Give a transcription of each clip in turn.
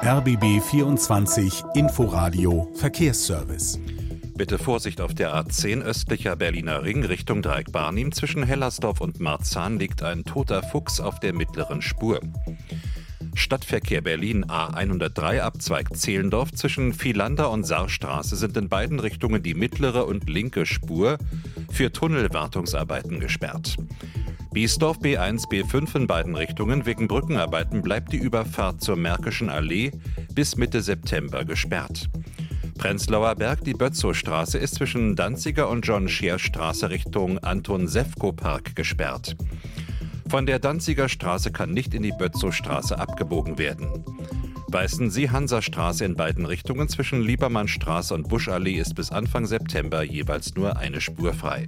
RBB 24 Inforadio Verkehrsservice. Bitte Vorsicht auf der A10 östlicher Berliner Ring Richtung Dreieck Barnim. Zwischen Hellersdorf und Marzahn liegt ein toter Fuchs auf der mittleren Spur. Stadtverkehr Berlin A103 Abzweig Zehlendorf zwischen Vielander und Saarstraße sind in beiden Richtungen die mittlere und linke Spur für Tunnelwartungsarbeiten gesperrt. Biesdorf B1, B5 in beiden Richtungen wegen Brückenarbeiten bleibt die Überfahrt zur Märkischen Allee bis Mitte September gesperrt. Prenzlauer Berg, die Bötzowstraße ist zwischen Danziger und John-Scheer-Straße Richtung Anton-Sefko-Park gesperrt. Von der Danziger Straße kann nicht in die Bötzowstraße abgebogen werden. Weißensee-Hansastraße in beiden Richtungen zwischen Liebermannstraße und Buschallee ist bis Anfang September jeweils nur eine Spur frei.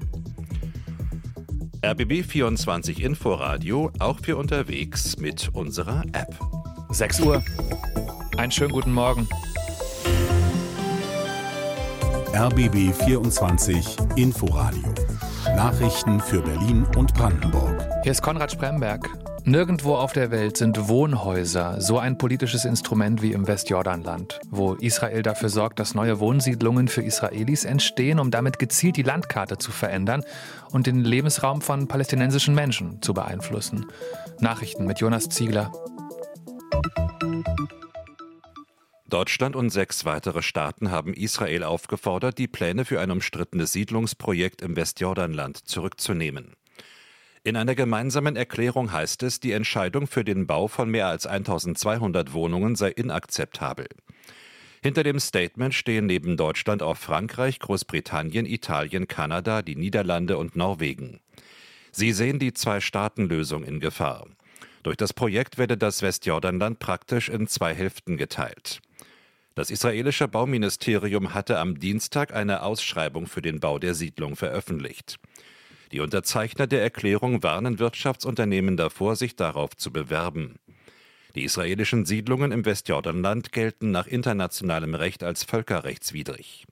RBB 24 Inforadio, auch für unterwegs mit unserer App. 6 Uhr. Einen schönen guten Morgen. RBB 24 Inforadio. Nachrichten für Berlin und Brandenburg. Hier ist Konrad Spremberg. Nirgendwo auf der Welt sind Wohnhäuser so ein politisches Instrument wie im Westjordanland, wo Israel dafür sorgt, dass neue Wohnsiedlungen für Israelis entstehen, um damit gezielt die Landkarte zu verändern und den Lebensraum von palästinensischen Menschen zu beeinflussen. Nachrichten mit Jonas Ziegler. Deutschland und 6 weitere Staaten haben Israel aufgefordert, die Pläne für ein umstrittenes Siedlungsprojekt im Westjordanland zurückzunehmen. In einer gemeinsamen Erklärung heißt es, die Entscheidung für den Bau von mehr als 1200 Wohnungen sei inakzeptabel. Hinter dem Statement stehen neben Deutschland auch Frankreich, Großbritannien, Italien, Kanada, die Niederlande und Norwegen. Sie sehen die Zwei-Staaten-Lösung in Gefahr. Durch das Projekt werde das Westjordanland praktisch in 2 Hälften geteilt. Das israelische Bauministerium hatte am Dienstag eine Ausschreibung für den Bau der Siedlung veröffentlicht. Die Unterzeichner der Erklärung warnen Wirtschaftsunternehmen davor, sich darauf zu bewerben. Die israelischen Siedlungen im Westjordanland gelten nach internationalem Recht als völkerrechtswidrig.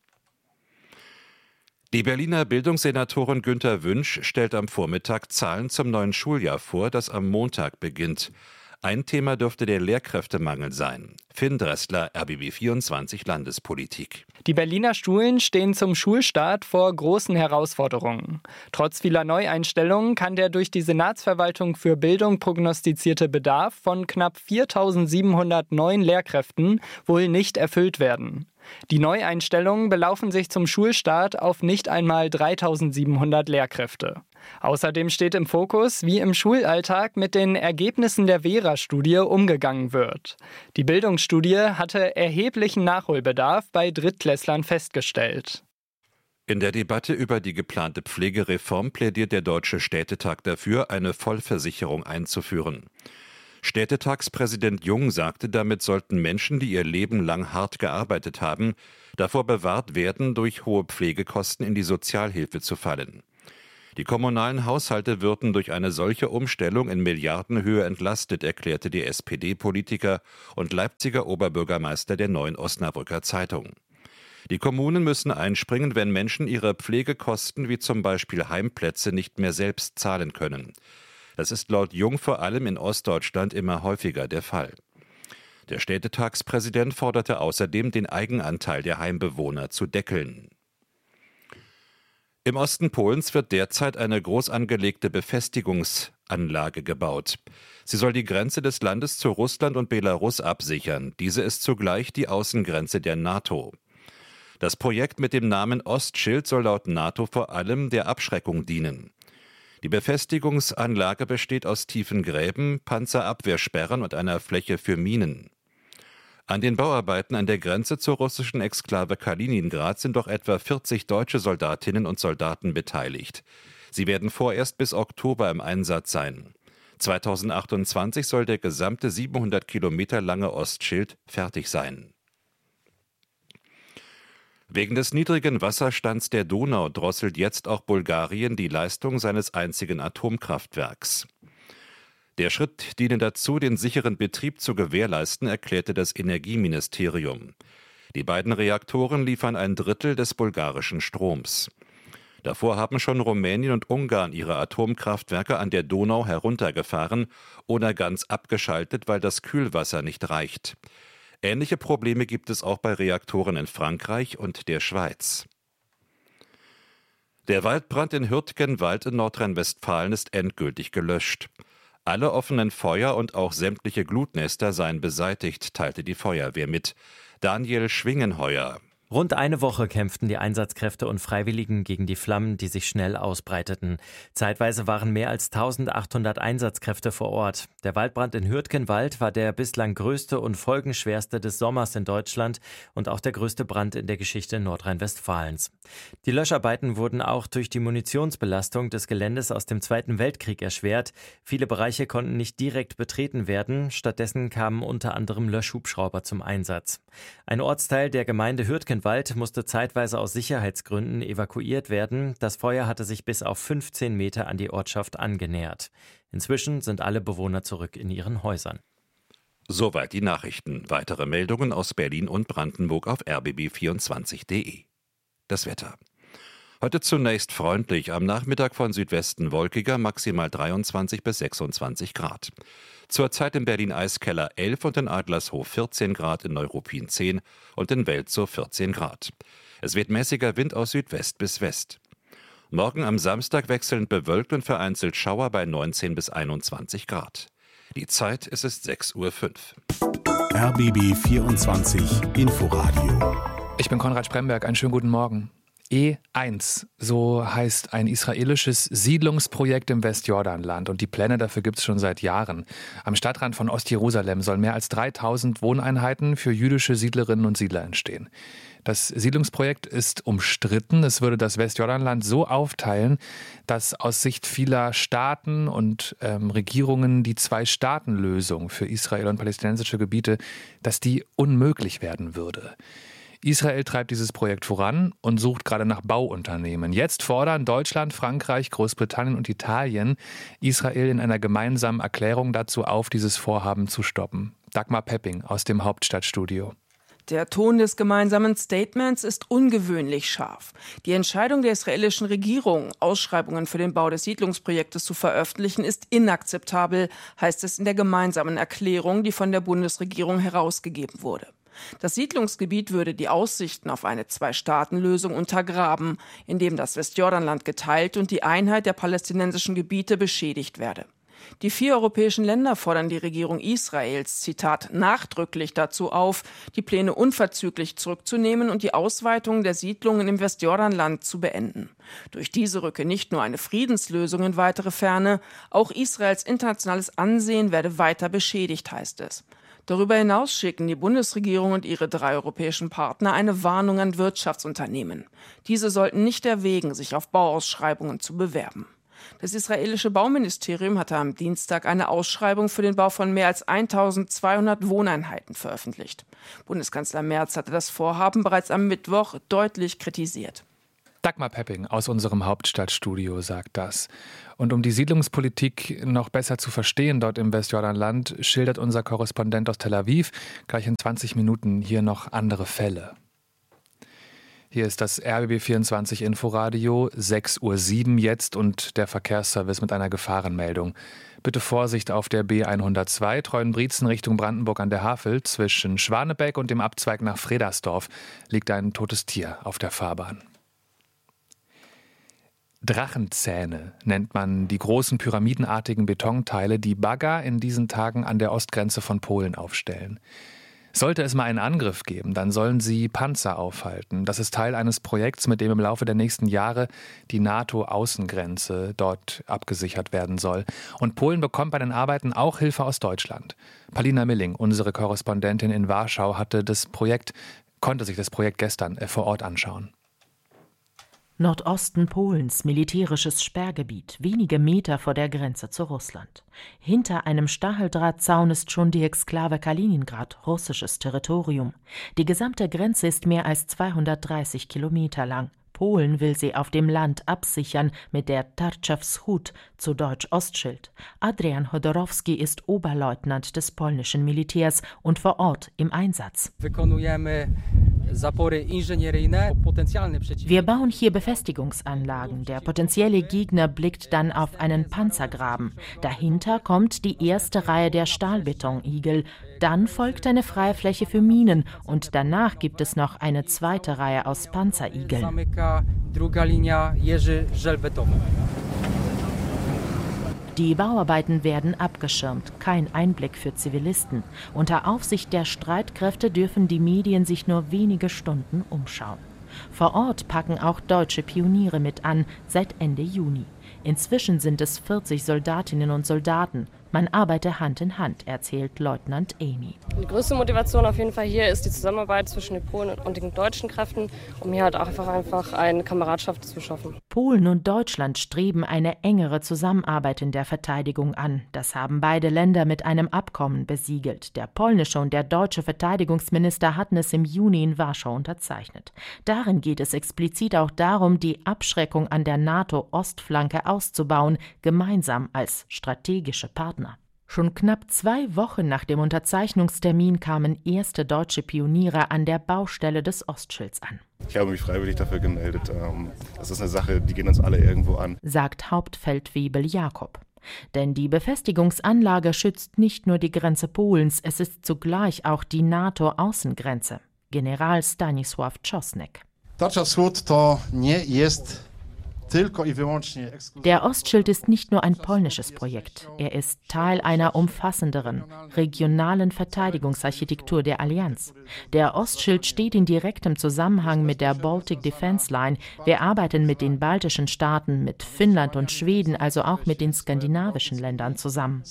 Die Berliner Bildungssenatorin Günter Wünsch stellt am Vormittag Zahlen zum neuen Schuljahr vor, das am Montag beginnt. Ein Thema dürfte der Lehrkräftemangel sein. Finn Dressler, RBB 24 Landespolitik. Die Berliner Schulen stehen zum Schulstart vor großen Herausforderungen. Trotz vieler Neueinstellungen kann der durch die Senatsverwaltung für Bildung prognostizierte Bedarf von knapp 4.700 neuen Lehrkräften wohl nicht erfüllt werden. Die Neueinstellungen belaufen sich zum Schulstart auf nicht einmal 3.700 Lehrkräfte. Außerdem steht im Fokus, wie im Schulalltag mit den Ergebnissen der Vera-Studie umgegangen wird. Die Bildungsstudie hatte erheblichen Nachholbedarf bei Drittklässlern festgestellt. In der Debatte über die geplante Pflegereform plädiert der Deutsche Städtetag dafür, eine Vollversicherung einzuführen. Städtetagspräsident Jung sagte, damit sollten Menschen, die ihr Leben lang hart gearbeitet haben, davor bewahrt werden, durch hohe Pflegekosten in die Sozialhilfe zu fallen. Die kommunalen Haushalte würden durch eine solche Umstellung in Milliardenhöhe entlastet, erklärte der SPD-Politiker und Leipziger Oberbürgermeister der Neuen Osnabrücker Zeitung. Die Kommunen müssen einspringen, wenn Menschen ihre Pflegekosten wie zum Beispiel Heimplätze nicht mehr selbst zahlen können. Das ist laut Jung vor allem in Ostdeutschland immer häufiger der Fall. Der Städtetagspräsident forderte außerdem, den Eigenanteil der Heimbewohner zu deckeln. Im Osten Polens wird derzeit eine groß angelegte Befestigungsanlage gebaut. Sie soll die Grenze des Landes zu Russland und Belarus absichern. Diese ist zugleich die Außengrenze der NATO. Das Projekt mit dem Namen Ostschild soll laut NATO vor allem der Abschreckung dienen. Die Befestigungsanlage besteht aus tiefen Gräben, Panzerabwehrsperren und einer Fläche für Minen. An den Bauarbeiten an der Grenze zur russischen Exklave Kaliningrad sind doch etwa 40 deutsche Soldatinnen und Soldaten beteiligt. Sie werden vorerst bis Oktober im Einsatz sein. 2028 soll der gesamte 700 Kilometer lange Ostschild fertig sein. Wegen des niedrigen Wasserstands der Donau drosselt jetzt auch Bulgarien die Leistung seines einzigen Atomkraftwerks. Der Schritt diene dazu, den sicheren Betrieb zu gewährleisten, erklärte das Energieministerium. Die beiden Reaktoren liefern ein Drittel des bulgarischen Stroms. Davor haben schon Rumänien und Ungarn ihre Atomkraftwerke an der Donau heruntergefahren oder ganz abgeschaltet, weil das Kühlwasser nicht reicht. Ähnliche Probleme gibt es auch bei Reaktoren in Frankreich und der Schweiz. Der Waldbrand in Hürtgenwald in Nordrhein-Westfalen ist endgültig gelöscht. Alle offenen Feuer und auch sämtliche Glutnester seien beseitigt, teilte die Feuerwehr mit. Daniel Schwingenheuer. Rund eine Woche kämpften die Einsatzkräfte und Freiwilligen gegen die Flammen, die sich schnell ausbreiteten. Zeitweise waren mehr als 1800 Einsatzkräfte vor Ort. Der Waldbrand in Hürtgenwald war der bislang größte und folgenschwerste des Sommers in Deutschland und auch der größte Brand in der Geschichte Nordrhein-Westfalens. Die Löscharbeiten wurden auch durch die Munitionsbelastung des Geländes aus dem Zweiten Weltkrieg erschwert. Viele Bereiche konnten nicht direkt betreten werden. Stattdessen kamen unter anderem Löschhubschrauber zum Einsatz. Ein Ortsteil der Gemeinde Hürtgenwald musste zeitweise aus Sicherheitsgründen evakuiert werden. Das Feuer hatte sich bis auf 15 Meter an die Ortschaft angenähert. Inzwischen sind alle Bewohner zurück in ihren Häusern. Soweit die Nachrichten. Weitere Meldungen aus Berlin und Brandenburg auf rbb24.de. Das Wetter. Heute zunächst freundlich, am Nachmittag von Südwesten wolkiger, maximal 23 bis 26 Grad. Zurzeit in Berlin-Eiskeller 11 und in Adlershof 14 Grad, in Neuruppin 10 und in Welzow 14 Grad. Es wird mäßiger Wind aus Südwest bis West. Morgen am Samstag wechselnd bewölkt und vereinzelt Schauer bei 19 bis 21 Grad. Die Zeit, es ist 6:05 Uhr. RBB 24 Inforadio. Ich bin Konrad Spremberg, einen schönen guten Morgen. E1, so heißt ein israelisches Siedlungsprojekt im Westjordanland und die Pläne dafür gibt es schon seit Jahren. Am Stadtrand von Ostjerusalem sollen mehr als 3000 Wohneinheiten für jüdische Siedlerinnen und Siedler entstehen. Das Siedlungsprojekt ist umstritten. Es würde das Westjordanland so aufteilen, dass aus Sicht vieler Staaten und Regierungen die Zwei-Staaten-Lösung für Israel und palästinensische Gebiete, dass die unmöglich werden würde. Israel treibt dieses Projekt voran und sucht gerade nach Bauunternehmen. Jetzt fordern Deutschland, Frankreich, Großbritannien und Italien Israel in einer gemeinsamen Erklärung dazu auf, dieses Vorhaben zu stoppen. Dagmar Pepping aus dem Hauptstadtstudio. Der Ton des gemeinsamen Statements ist ungewöhnlich scharf. Die Entscheidung der israelischen Regierung, Ausschreibungen für den Bau des Siedlungsprojektes zu veröffentlichen, ist inakzeptabel, heißt es in der gemeinsamen Erklärung, die von der Bundesregierung herausgegeben wurde. Das Siedlungsgebiet würde die Aussichten auf eine Zwei-Staaten-Lösung untergraben, indem das Westjordanland geteilt und die Einheit der palästinensischen Gebiete beschädigt werde. Die 4 europäischen Länder fordern die Regierung Israels, Zitat, nachdrücklich dazu auf, die Pläne unverzüglich zurückzunehmen und die Ausweitung der Siedlungen im Westjordanland zu beenden. Durch diese rücke nicht nur eine Friedenslösung in weitere Ferne, auch Israels internationales Ansehen werde weiter beschädigt, heißt es. Darüber hinaus schicken die Bundesregierung und ihre 3 europäischen Partner eine Warnung an Wirtschaftsunternehmen. Diese sollten nicht erwägen, sich auf Bauausschreibungen zu bewerben. Das israelische Bauministerium hatte am Dienstag eine Ausschreibung für den Bau von mehr als 1200 Wohneinheiten veröffentlicht. Bundeskanzler Merz hatte das Vorhaben bereits am Mittwoch deutlich kritisiert. Dagmar Pepping aus unserem Hauptstadtstudio sagt das. Und um die Siedlungspolitik noch besser zu verstehen dort im Westjordanland, schildert unser Korrespondent aus Tel Aviv gleich in 20 Minuten hier noch andere Fälle. Hier ist das RBB24 Inforadio, 6:07 Uhr jetzt und der Verkehrsservice mit einer Gefahrenmeldung. Bitte Vorsicht auf der B102 Treuenbrietzen Richtung Brandenburg an der Havel. Zwischen Schwanebeck und dem Abzweig nach Fredersdorf liegt ein totes Tier auf der Fahrbahn. Drachenzähne nennt man die großen pyramidenartigen Betonteile, die Bagger in diesen Tagen an der Ostgrenze von Polen aufstellen. Sollte es mal einen Angriff geben, dann sollen sie Panzer aufhalten. Das ist Teil eines Projekts, mit dem im Laufe der nächsten Jahre die NATO-Außengrenze dort abgesichert werden soll. Und Polen bekommt bei den Arbeiten auch Hilfe aus Deutschland. Palina Milling, unsere Korrespondentin in Warschau, konnte sich das Projekt gestern vor Ort anschauen. Nordosten Polens, militärisches Sperrgebiet, wenige Meter vor der Grenze zu Russland. Hinter einem Stacheldrahtzaun ist schon die Exklave Kaliningrad, russisches Territorium. Die gesamte Grenze ist mehr als 230 Kilometer lang. Polen will sie auf dem Land absichern mit der Tarcza Wschód, zu Deutsch Ostschild. Adrian Chodorowski ist Oberleutnant des polnischen Militärs und vor Ort im Einsatz. Wir bauen hier Befestigungsanlagen. Der potenzielle Gegner blickt dann auf einen Panzergraben. Dahinter kommt die erste Reihe der Stahlbetonigel. Dann folgt eine Freifläche für Minen und danach gibt es noch eine zweite Reihe aus Panzerigeln. Die Bauarbeiten werden abgeschirmt, kein Einblick für Zivilisten. Unter Aufsicht der Streitkräfte dürfen die Medien sich nur wenige Stunden umschauen. Vor Ort packen auch deutsche Pioniere mit an, seit Ende Juni. Inzwischen sind es 40 Soldatinnen und Soldaten. Man arbeite Hand in Hand, erzählt Leutnant Amy. Die größte Motivation auf jeden Fall hier ist die Zusammenarbeit zwischen den Polen und den deutschen Kräften, um hier halt auch einfach eine Kameradschaft zu schaffen. Polen und Deutschland streben eine engere Zusammenarbeit in der Verteidigung an. Das haben beide Länder mit einem Abkommen besiegelt. Der polnische und der deutsche Verteidigungsminister hatten es im Juni in Warschau unterzeichnet. Darin geht es explizit auch darum, die Abschreckung an der NATO-Ostflanke auszubauen, gemeinsam als strategische Partner. Schon knapp 2 Wochen nach dem Unterzeichnungstermin kamen erste deutsche Pioniere an der Baustelle des Ostschilds an. Ich habe mich freiwillig dafür gemeldet. Das ist eine Sache, die geht uns alle irgendwo an, sagt Hauptfeldwebel Jakob. Denn die Befestigungsanlage schützt nicht nur die Grenze Polens, es ist zugleich auch die NATO-Außengrenze. General Stanisław Czosnek. Tarcza Wschód to nie jest. Der Ostschild ist nicht nur ein polnisches Projekt. Er ist Teil einer umfassenderen, regionalen Verteidigungsarchitektur der Allianz. Der Ostschild steht in direktem Zusammenhang mit der Baltic Defense Line. Wir arbeiten mit den baltischen Staaten, mit Finnland und Schweden, also auch mit den skandinavischen Ländern zusammen.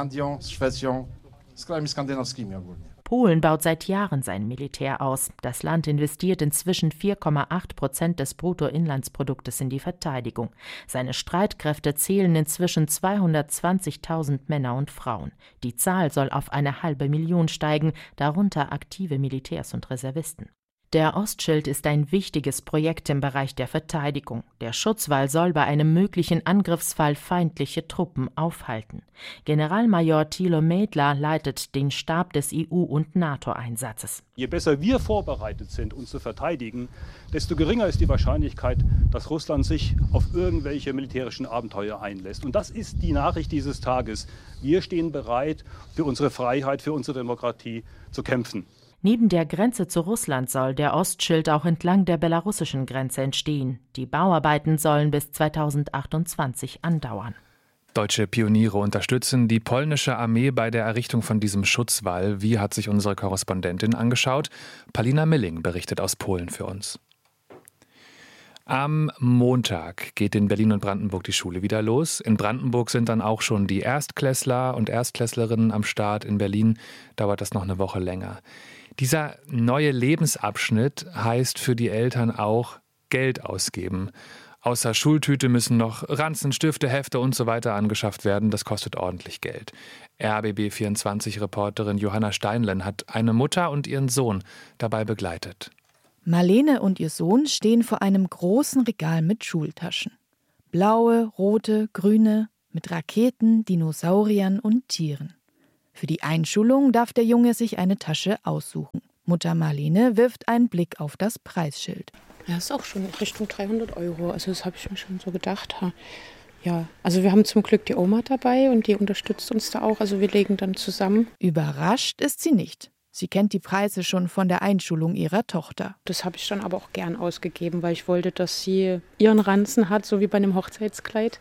Polen baut seit Jahren sein Militär aus. Das Land investiert inzwischen 4,8% des Bruttoinlandsproduktes in die Verteidigung. Seine Streitkräfte zählen inzwischen 220.000 Männer und Frauen. Die Zahl soll auf 500.000 steigen, darunter aktive Militärs und Reservisten. Der Ostschild ist ein wichtiges Projekt im Bereich der Verteidigung. Der Schutzwall soll bei einem möglichen Angriffsfall feindliche Truppen aufhalten. Generalmajor Thilo Mädler leitet den Stab des EU- und NATO-Einsatzes. Je besser wir vorbereitet sind, uns zu verteidigen, desto geringer ist die Wahrscheinlichkeit, dass Russland sich auf irgendwelche militärischen Abenteuer einlässt. Und das ist die Nachricht dieses Tages. Wir stehen bereit, für unsere Freiheit, für unsere Demokratie zu kämpfen. Neben der Grenze zu Russland soll der Ostschild auch entlang der belarussischen Grenze entstehen. Die Bauarbeiten sollen bis 2028 andauern. Deutsche Pioniere unterstützen die polnische Armee bei der Errichtung von diesem Schutzwall. Wie hat sich unsere Korrespondentin angeschaut? Paulina Milling berichtet aus Polen für uns. Am Montag geht in Berlin und Brandenburg die Schule wieder los. In Brandenburg sind dann auch schon die Erstklässler und Erstklässlerinnen am Start. In Berlin dauert das noch eine Woche länger. Dieser neue Lebensabschnitt heißt für die Eltern auch Geld ausgeben. Außer Schultüte müssen noch Ranzen, Stifte, Hefte und so weiter angeschafft werden. Das kostet ordentlich Geld. RBB24-Reporterin Johanna Steinlen hat eine Mutter und ihren Sohn dabei begleitet. Marlene und ihr Sohn stehen vor einem großen Regal mit Schultaschen. Blaue, rote, grüne, mit Raketen, Dinosauriern und Tieren. Für die Einschulung darf der Junge sich eine Tasche aussuchen. Mutter Marlene wirft einen Blick auf das Preisschild. Ja, ist auch schon Richtung 300 €. Also das habe ich mir schon so gedacht. Ja, also wir haben zum Glück die Oma dabei und die unterstützt uns da auch. Also wir legen dann zusammen. Überrascht ist sie nicht. Sie kennt die Preise schon von der Einschulung ihrer Tochter. Das habe ich dann aber auch gern ausgegeben, weil ich wollte, dass sie ihren Ranzen hat, so wie bei einem Hochzeitskleid,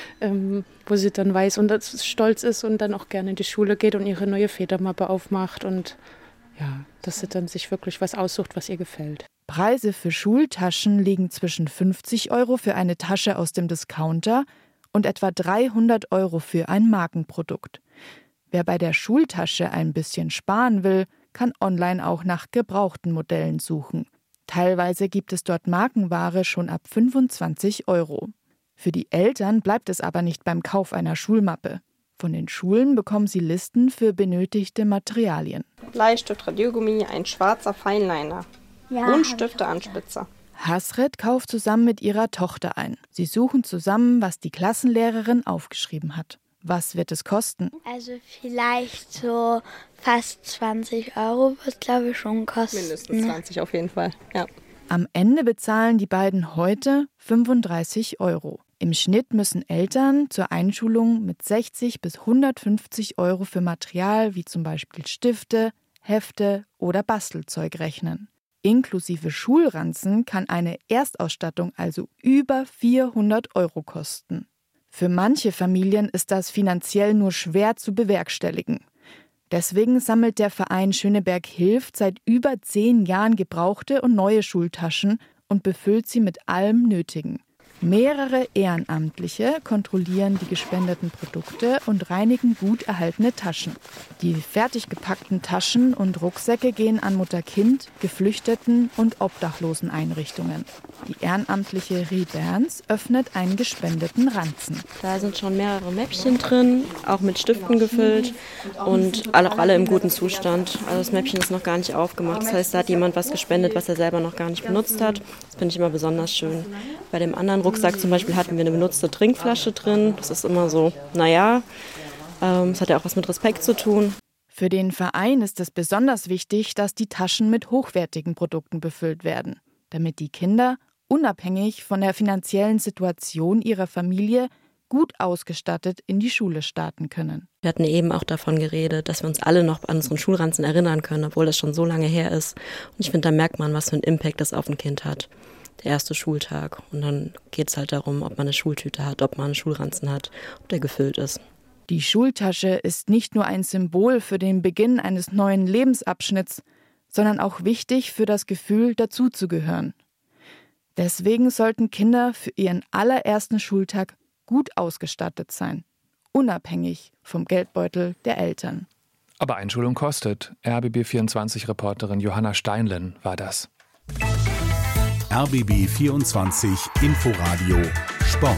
wo sie dann weiß und stolz ist und dann auch gerne in die Schule geht und ihre neue Federmappe aufmacht und ja, dass sie dann sich wirklich was aussucht, was ihr gefällt. Preise für Schultaschen liegen zwischen 50 € für eine Tasche aus dem Discounter und etwa 300 € für ein Markenprodukt. Wer bei der Schultasche ein bisschen sparen will, kann online auch nach gebrauchten Modellen suchen. Teilweise gibt es dort Markenware schon ab 25 €. Für die Eltern bleibt es aber nicht beim Kauf einer Schulmappe. Von den Schulen bekommen sie Listen für benötigte Materialien. Bleistift, Radiergummi, ein schwarzer Feinliner und Stifteanspitzer. Hasret kauft zusammen mit ihrer Tochter ein. Sie suchen zusammen, was die Klassenlehrerin aufgeschrieben hat. Was wird es kosten? Also vielleicht so fast 20 € wird es, glaube ich, schon kosten. Mindestens 20 auf jeden Fall, ja. Am Ende bezahlen die beiden heute 35 €. Im Schnitt müssen Eltern zur Einschulung mit 60 bis 150 € für Material wie zum Beispiel Stifte, Hefte oder Bastelzeug rechnen. Inklusive Schulranzen kann eine Erstausstattung also über 400 € kosten. Für manche Familien ist das finanziell nur schwer zu bewerkstelligen. Deswegen sammelt der Verein Schöneberg hilft seit über 10 Jahren gebrauchte und neue Schultaschen und befüllt sie mit allem Nötigen. Mehrere Ehrenamtliche kontrollieren die gespendeten Produkte und reinigen gut erhaltene Taschen. Die fertig gepackten Taschen und Rucksäcke gehen an Mutter-Kind, Geflüchteten und Obdachloseneinrichtungen. Die ehrenamtliche Rie Berns öffnet einen gespendeten Ranzen. Da sind schon mehrere Mäppchen drin, auch mit Stiften gefüllt und alle im guten Zustand. Also das Mäppchen ist noch gar nicht aufgemacht. Das heißt, da hat jemand was gespendet, was er selber noch gar nicht benutzt hat. Das finde ich immer besonders schön. Bei dem anderen Rucksack zum Beispiel hatten wir eine benutzte Trinkflasche drin. Das ist immer so, das hat ja auch was mit Respekt zu tun. Für den Verein ist es besonders wichtig, dass die Taschen mit hochwertigen Produkten befüllt werden, damit die Kinder, unabhängig von der finanziellen Situation ihrer Familie, gut ausgestattet in die Schule starten können. Wir hatten eben auch davon geredet, dass wir uns alle noch an unseren Schulranzen erinnern können, obwohl das schon so lange her ist. Und ich finde, da merkt man, was für einen Impact das auf ein Kind hat. Der erste Schultag. Und dann geht es halt darum, ob man eine Schultüte hat, ob man einen Schulranzen hat, ob der gefüllt ist. Die Schultasche ist nicht nur ein Symbol für den Beginn eines neuen Lebensabschnitts, sondern auch wichtig für das Gefühl, dazuzugehören. Deswegen sollten Kinder für ihren allerersten Schultag gut ausgestattet sein, unabhängig vom Geldbeutel der Eltern. Aber Einschulung kostet. RBB24-Reporterin Johanna Steinlen war das. RBB 24 Inforadio Sport.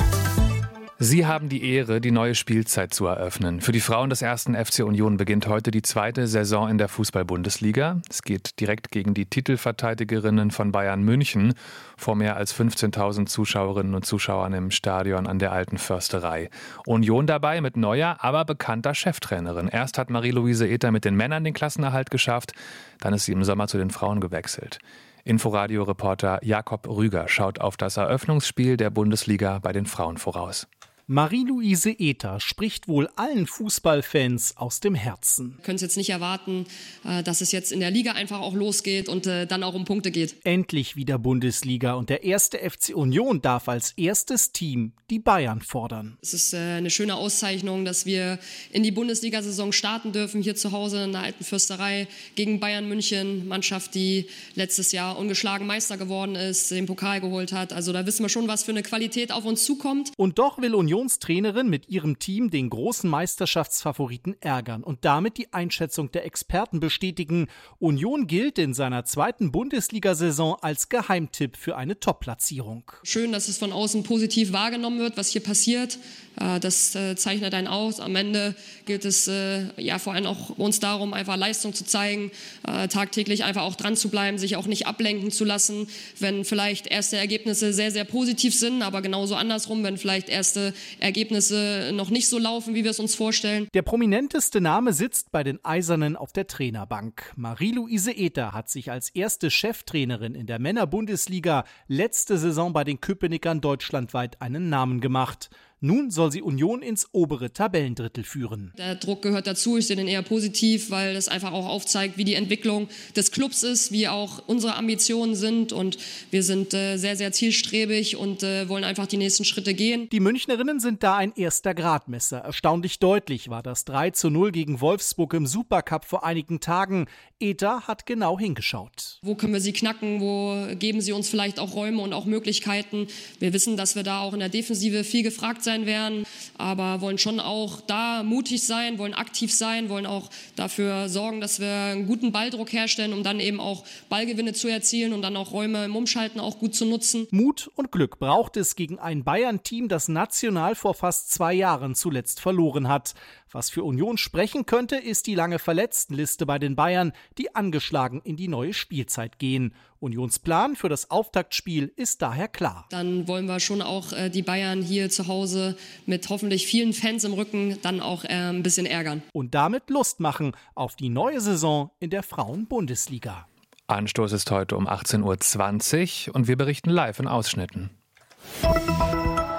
Sie haben die Ehre, die neue Spielzeit zu eröffnen. Für die Frauen des 1. FC Union beginnt heute die zweite Saison in der Fußball-Bundesliga. Es geht direkt gegen die Titelverteidigerinnen von Bayern München vor mehr als 15.000 Zuschauerinnen und Zuschauern im Stadion an der Alten Försterei. Union dabei mit neuer, aber bekannter Cheftrainerin. Erst hat Marie-Louise Ether mit den Männern den Klassenerhalt geschafft, dann ist sie im Sommer zu den Frauen gewechselt. Inforadio-Reporter Jakob Rüger schaut auf das Eröffnungsspiel der Bundesliga bei den Frauen voraus. Marie-Louise Ether spricht wohl allen Fußballfans aus dem Herzen. Wir können es jetzt nicht erwarten, dass es jetzt in der Liga einfach auch losgeht und dann auch um Punkte geht. Endlich wieder Bundesliga und der 1. FC Union darf als erstes Team die Bayern fordern. Es ist eine schöne Auszeichnung, dass wir in die Bundesliga-Saison starten dürfen, hier zu Hause in der Alten Försterei gegen Bayern München. Mannschaft, die letztes Jahr ungeschlagen Meister geworden ist, den Pokal geholt hat. Also da wissen wir schon, was für eine Qualität auf uns zukommt. Und doch will Unionstrainerin mit ihrem Team den großen Meisterschaftsfavoriten ärgern und damit die Einschätzung der Experten bestätigen. Union gilt in seiner zweiten Bundesliga-Saison als Geheimtipp für eine Top-Platzierung. Schön, dass es von außen positiv wahrgenommen wird, was hier passiert. Das zeichnet einen aus. Am Ende gilt es vor allem auch uns darum, einfach Leistung zu zeigen, tagtäglich einfach auch dran zu bleiben, sich auch nicht ablenken zu lassen, wenn vielleicht erste Ergebnisse sehr, sehr positiv sind, aber genauso andersrum, wenn vielleicht erste Ergebnisse noch nicht so laufen, wie wir es uns vorstellen. Der prominenteste Name sitzt bei den Eisernen auf der Trainerbank. Marie-Louise Ether hat sich als erste Cheftrainerin in der Männerbundesliga letzte Saison bei den Köpenickern deutschlandweit einen Namen gemacht. Nun soll sie Union ins obere Tabellendrittel führen. Der Druck gehört dazu, ich sehe den eher positiv, weil das einfach auch aufzeigt, wie die Entwicklung des Clubs ist, wie auch unsere Ambitionen sind und wir sind sehr, sehr zielstrebig und wollen einfach die nächsten Schritte gehen. Die Münchnerinnen sind da ein erster Gradmesser. Erstaunlich deutlich war das 3:0 gegen Wolfsburg im Supercup vor einigen Tagen. Ether hat genau hingeschaut. Wo können wir sie knacken, wo geben sie uns vielleicht auch Räume und auch Möglichkeiten. Wir wissen, dass wir da auch in der Defensive viel gefragt sein werden, aber wollen schon auch da mutig sein, wollen aktiv sein, wollen auch dafür sorgen, dass wir einen guten Balldruck herstellen, um dann eben auch Ballgewinne zu erzielen und dann auch Räume im Umschalten auch gut zu nutzen. Mut und Glück braucht es gegen ein Bayern-Team, das national vor fast 2 Jahren zuletzt verloren hat. Was für Union sprechen könnte, ist die lange Verletztenliste bei den Bayern, die angeschlagen in die neue Spielzeit gehen. Unions Plan für das Auftaktspiel ist daher klar. Dann wollen wir schon auch die Bayern hier zu Hause mit hoffentlich vielen Fans im Rücken dann auch ein bisschen ärgern. Und damit Lust machen auf die neue Saison in der Frauen-Bundesliga. Anstoß ist heute um 18:20 Uhr und wir berichten live in Ausschnitten.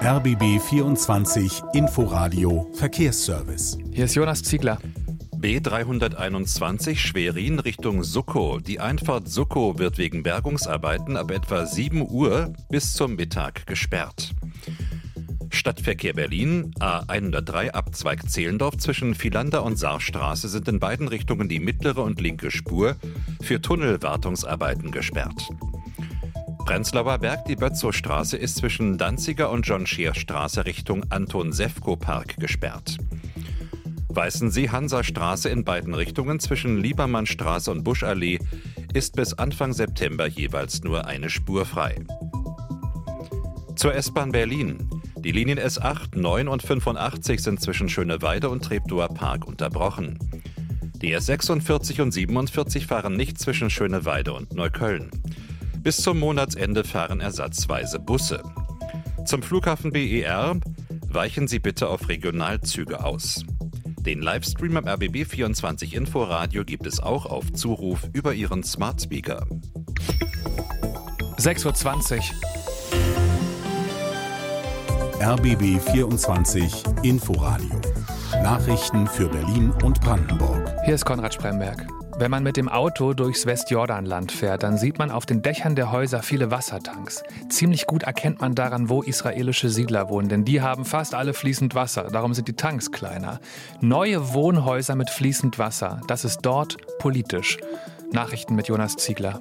RBB 24 Inforadio Verkehrsservice. Hier ist Jonas Ziegler. B321 Schwerin Richtung Suckow. Die Einfahrt Suckow wird wegen Bergungsarbeiten ab etwa 7 Uhr bis zum Mittag gesperrt. Stadtverkehr Berlin, A103 Abzweig Zehlendorf zwischen Vielander und Saarstraße sind in beiden Richtungen die mittlere und linke Spur für Tunnelwartungsarbeiten gesperrt. Prenzlauer Berg, die Bötzowstraße ist zwischen Danziger und John-Scheer-Straße Richtung Anton-Sefko-Park gesperrt. Weißensee-Hansa-Straße in beiden Richtungen zwischen Liebermannstraße und Buschallee ist bis Anfang September jeweils nur eine Spur frei. Zur S-Bahn Berlin. Die Linien S8, 9 und 85 sind zwischen Schöneweide und Treptower Park unterbrochen. Die S46 und 47 fahren nicht zwischen Schöneweide und Neukölln. Bis zum Monatsende fahren ersatzweise Busse. Zum Flughafen BER weichen Sie bitte auf Regionalzüge aus. Den Livestream am RBB24 Inforadio gibt es auch auf Zuruf über Ihren Smart Speaker. 6:20 Uhr. RBB 24 Inforadio. Nachrichten für Berlin und Brandenburg. Hier ist Konrad Spremberg. Wenn man mit dem Auto durchs Westjordanland fährt, dann sieht man auf den Dächern der Häuser viele Wassertanks. Ziemlich gut erkennt man daran, wo israelische Siedler wohnen, denn die haben fast alle fließend Wasser. Darum sind die Tanks kleiner. Neue Wohnhäuser mit fließend Wasser, das ist dort politisch. Nachrichten mit Jonas Ziegler.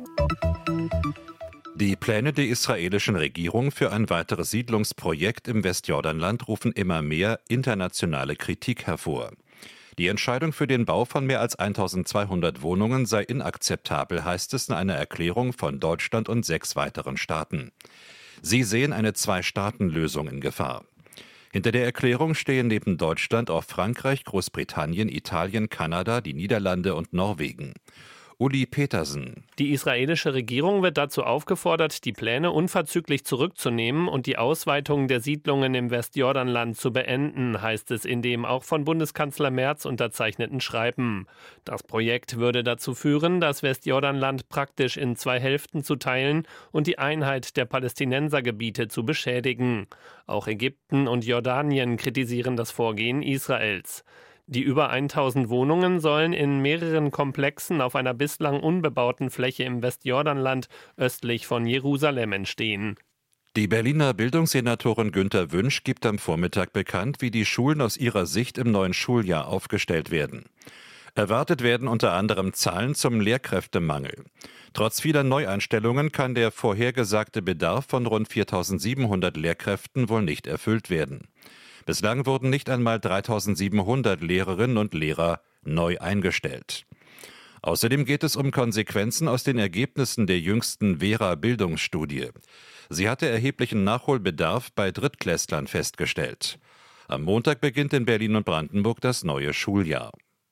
Die Pläne der israelischen Regierung für ein weiteres Siedlungsprojekt im Westjordanland rufen immer mehr internationale Kritik hervor. Die Entscheidung für den Bau von mehr als 1200 Wohnungen sei inakzeptabel, heißt es in einer Erklärung von Deutschland und 6 weiteren Staaten. Sie sehen eine Zwei-Staaten-Lösung in Gefahr. Hinter der Erklärung stehen neben Deutschland auch Frankreich, Großbritannien, Italien, Kanada, die Niederlande und Norwegen. Uli Petersen. Die israelische Regierung wird dazu aufgefordert, die Pläne unverzüglich zurückzunehmen und die Ausweitung der Siedlungen im Westjordanland zu beenden, heißt es in dem auch von Bundeskanzler Merz unterzeichneten Schreiben. Das Projekt würde dazu führen, das Westjordanland praktisch in 2 Hälften zu teilen und die Einheit der Palästinensergebiete zu beschädigen. Auch Ägypten und Jordanien kritisieren das Vorgehen Israels. Die über 1000 Wohnungen sollen in mehreren Komplexen auf einer bislang unbebauten Fläche im Westjordanland östlich von Jerusalem entstehen. Die Berliner Bildungssenatorin Günter Wünsch gibt am Vormittag bekannt, wie die Schulen aus ihrer Sicht im neuen Schuljahr aufgestellt werden. Erwartet werden unter anderem Zahlen zum Lehrkräftemangel. Trotz vieler Neueinstellungen kann der vorhergesagte Bedarf von rund 4700 Lehrkräften wohl nicht erfüllt werden. Bislang wurden nicht einmal 3700 Lehrerinnen und Lehrer neu eingestellt. Außerdem geht es um Konsequenzen aus den Ergebnissen der jüngsten Vera-Bildungsstudie. Sie hatte erheblichen Nachholbedarf bei Drittklässlern festgestellt. Am Montag beginnt in Berlin und Brandenburg das neue Schuljahr.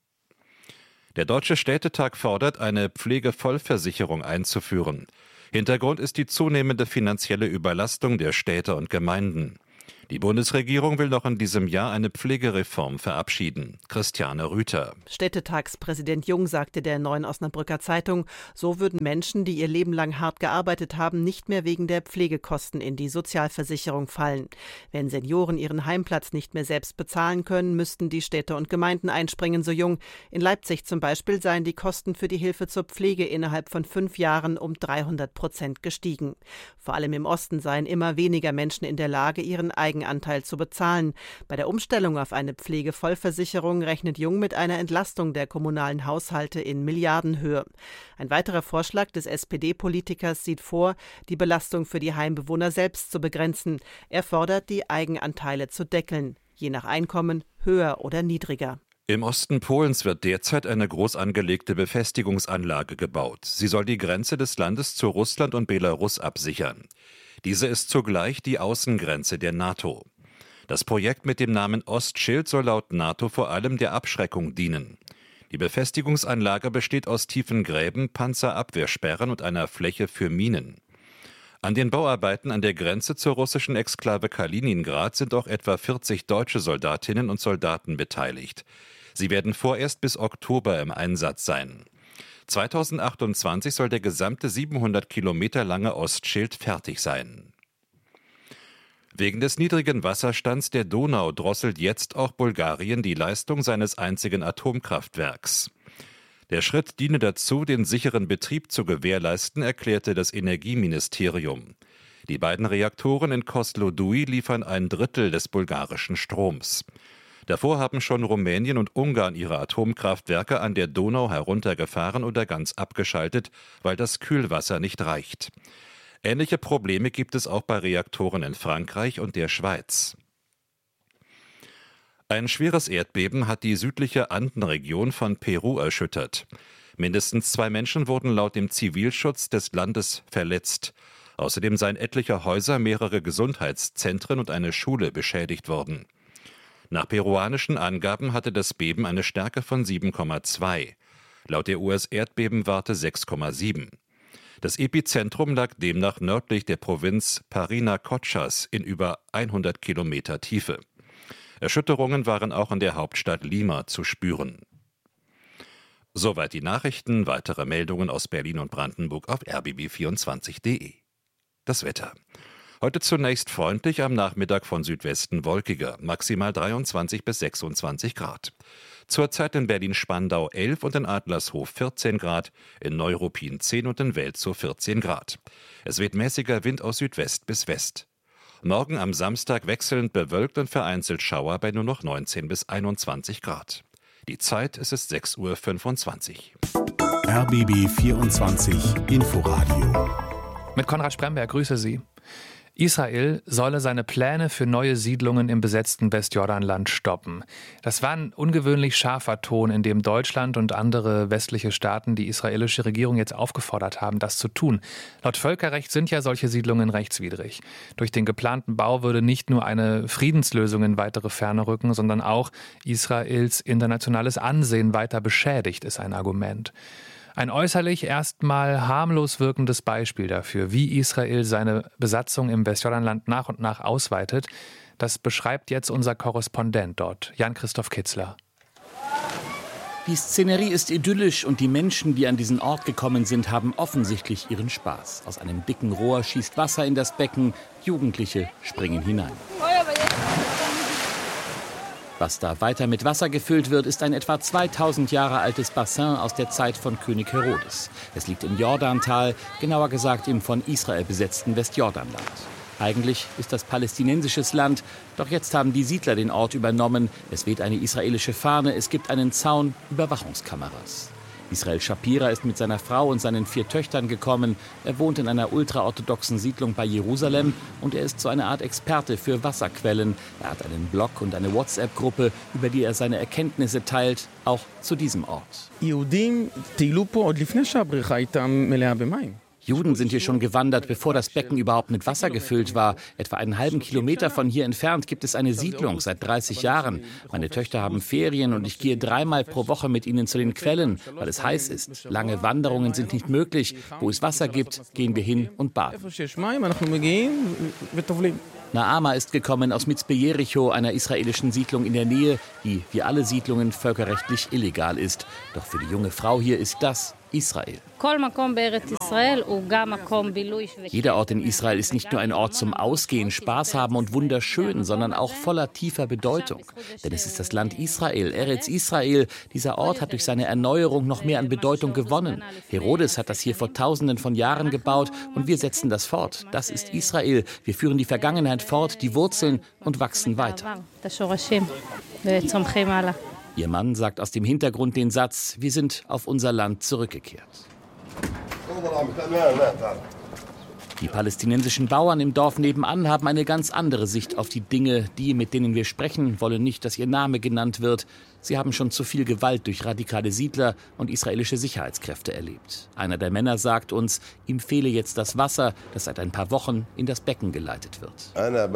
Der Deutsche Städtetag fordert, eine Pflegevollversicherung einzuführen. Hintergrund ist die zunehmende finanzielle Überlastung der Städte und Gemeinden. Die Bundesregierung will noch in diesem Jahr eine Pflegereform verabschieden. Christiane Rüther. Städtetagspräsident Jung sagte der Neuen Osnabrücker Zeitung, so würden Menschen, die ihr Leben lang hart gearbeitet haben, nicht mehr wegen der Pflegekosten in die Sozialversicherung fallen. Wenn Senioren ihren Heimplatz nicht mehr selbst bezahlen können, müssten die Städte und Gemeinden einspringen, so Jung. In Leipzig zum Beispiel seien die Kosten für die Hilfe zur Pflege innerhalb von 5 Jahren um 300% gestiegen. Vor allem im Osten seien immer weniger Menschen in der Lage, ihren Eigenanteil zu bezahlen. Bei der Umstellung auf eine Pflegevollversicherung rechnet Jung mit einer Entlastung der kommunalen Haushalte in Milliardenhöhe. Ein weiterer Vorschlag des SPD-Politikers sieht vor, die Belastung für die Heimbewohner selbst zu begrenzen. Er fordert, die Eigenanteile zu deckeln, je nach Einkommen höher oder niedriger. Im Osten Polens wird derzeit eine groß angelegte Befestigungsanlage gebaut. Sie soll die Grenze des Landes zu Russland und Belarus absichern. Diese ist zugleich die Außengrenze der NATO. Das Projekt mit dem Namen Ostschild soll laut NATO vor allem der Abschreckung dienen. Die Befestigungsanlage besteht aus tiefen Gräben, Panzerabwehrsperren und einer Fläche für Minen. An den Bauarbeiten an der Grenze zur russischen Exklave Kaliningrad sind auch etwa 40 deutsche Soldatinnen und Soldaten beteiligt. Sie werden vorerst bis Oktober im Einsatz sein. 2028 soll der gesamte 700 Kilometer lange Ostschild fertig sein. Wegen des niedrigen Wasserstands der Donau drosselt jetzt auch Bulgarien die Leistung seines einzigen Atomkraftwerks. Der Schritt diene dazu, den sicheren Betrieb zu gewährleisten, erklärte das Energieministerium. Die beiden Reaktoren in Kozloduy liefern 1/3 des bulgarischen Stroms. Davor haben schon Rumänien und Ungarn ihre Atomkraftwerke an der Donau heruntergefahren oder ganz abgeschaltet, weil das Kühlwasser nicht reicht. Ähnliche Probleme gibt es auch bei Reaktoren in Frankreich und der Schweiz. Ein schweres Erdbeben hat die südliche Andenregion von Peru erschüttert. Mindestens 2 Menschen wurden laut dem Zivilschutz des Landes verletzt. Außerdem seien etliche Häuser, mehrere Gesundheitszentren und eine Schule beschädigt worden. Nach peruanischen Angaben hatte das Beben eine Stärke von 7,2. Laut der US-Erdbebenwarte 6,7. Das Epizentrum lag demnach nördlich der Provinz Parinacochas in über 100 Kilometer Tiefe. Erschütterungen waren auch in der Hauptstadt Lima zu spüren. Soweit die Nachrichten. Weitere Meldungen aus Berlin und Brandenburg auf rbb24.de. Das Wetter. Heute zunächst freundlich, am Nachmittag von Südwesten wolkiger, maximal 23 bis 26 Grad. Zurzeit in Berlin-Spandau 11 und in Adlershof 14 Grad, in Neuruppin 10 und in Welzow 14 Grad. Es weht mäßiger Wind aus Südwest bis West. Morgen am Samstag wechselnd bewölkt und vereinzelt Schauer bei nur noch 19 bis 21 Grad. Die Zeit ist 6:25 Uhr. RBB 24 Inforadio. Mit Konrad Spremberg, grüße Sie. Israel solle seine Pläne für neue Siedlungen im besetzten Westjordanland stoppen. Das war ein ungewöhnlich scharfer Ton, in dem Deutschland und andere westliche Staaten die israelische Regierung jetzt aufgefordert haben, das zu tun. Laut Völkerrecht sind ja solche Siedlungen rechtswidrig. Durch den geplanten Bau würde nicht nur eine Friedenslösung in weitere Ferne rücken, sondern auch Israels internationales Ansehen weiter beschädigt, ist ein Argument. Ein äußerlich erstmal harmlos wirkendes Beispiel dafür, wie Israel seine Besatzung im Westjordanland nach und nach ausweitet, das beschreibt jetzt unser Korrespondent dort, Jan-Christoph Kitzler. Die Szenerie ist idyllisch und die Menschen, die an diesen Ort gekommen sind, haben offensichtlich ihren Spaß. Aus einem dicken Rohr schießt Wasser in das Becken, Jugendliche springen hinein. Was da weiter mit Wasser gefüllt wird, ist ein etwa 2000 Jahre altes Bassin aus der Zeit von König Herodes. Es liegt im Jordantal, genauer gesagt im von Israel besetzten Westjordanland. Eigentlich ist das palästinensisches Land, doch jetzt haben die Siedler den Ort übernommen. Es weht eine israelische Fahne, es gibt einen Zaun, Überwachungskameras. Israel Shapira ist mit seiner Frau und seinen 4 Töchtern gekommen. Er wohnt in einer ultraorthodoxen Siedlung bei Jerusalem und er ist so eine Art Experte für Wasserquellen. Er hat einen Blog und eine WhatsApp-Gruppe, über die er seine Erkenntnisse teilt, auch zu diesem Ort. Juden sind hier schon gewandert, bevor das Becken überhaupt mit Wasser gefüllt war. Etwa einen halben Kilometer von hier entfernt gibt es eine Siedlung seit 30 Jahren. Meine Töchter haben Ferien und ich gehe 3-mal pro Woche mit ihnen zu den Quellen, weil es heiß ist. Lange Wanderungen sind nicht möglich. Wo es Wasser gibt, gehen wir hin und baden. Naama ist gekommen aus Mitzpe Jericho, einer israelischen Siedlung in der Nähe, die wie alle Siedlungen völkerrechtlich illegal ist. Doch für die junge Frau hier ist das Israel. Jeder Ort in Israel ist nicht nur ein Ort zum Ausgehen, Spaß haben und wunderschön, sondern auch voller tiefer Bedeutung. Denn es ist das Land Israel, Eretz Israel. Dieser Ort hat durch seine Erneuerung noch mehr an Bedeutung gewonnen. Herodes hat das hier vor Tausenden von Jahren gebaut und wir setzen das fort. Das ist Israel. Wir führen die Vergangenheit fort, die Wurzeln und wachsen weiter. Ihr Mann sagt aus dem Hintergrund den Satz: Wir sind auf unser Land zurückgekehrt. Die palästinensischen Bauern im Dorf nebenan haben eine ganz andere Sicht auf die Dinge. Die, mit denen wir sprechen, wollen nicht, dass ihr Name genannt wird. Sie haben schon zu viel Gewalt durch radikale Siedler und israelische Sicherheitskräfte erlebt. Einer der Männer sagt uns, ihm fehle jetzt das Wasser, das seit ein paar Wochen in das Becken geleitet wird.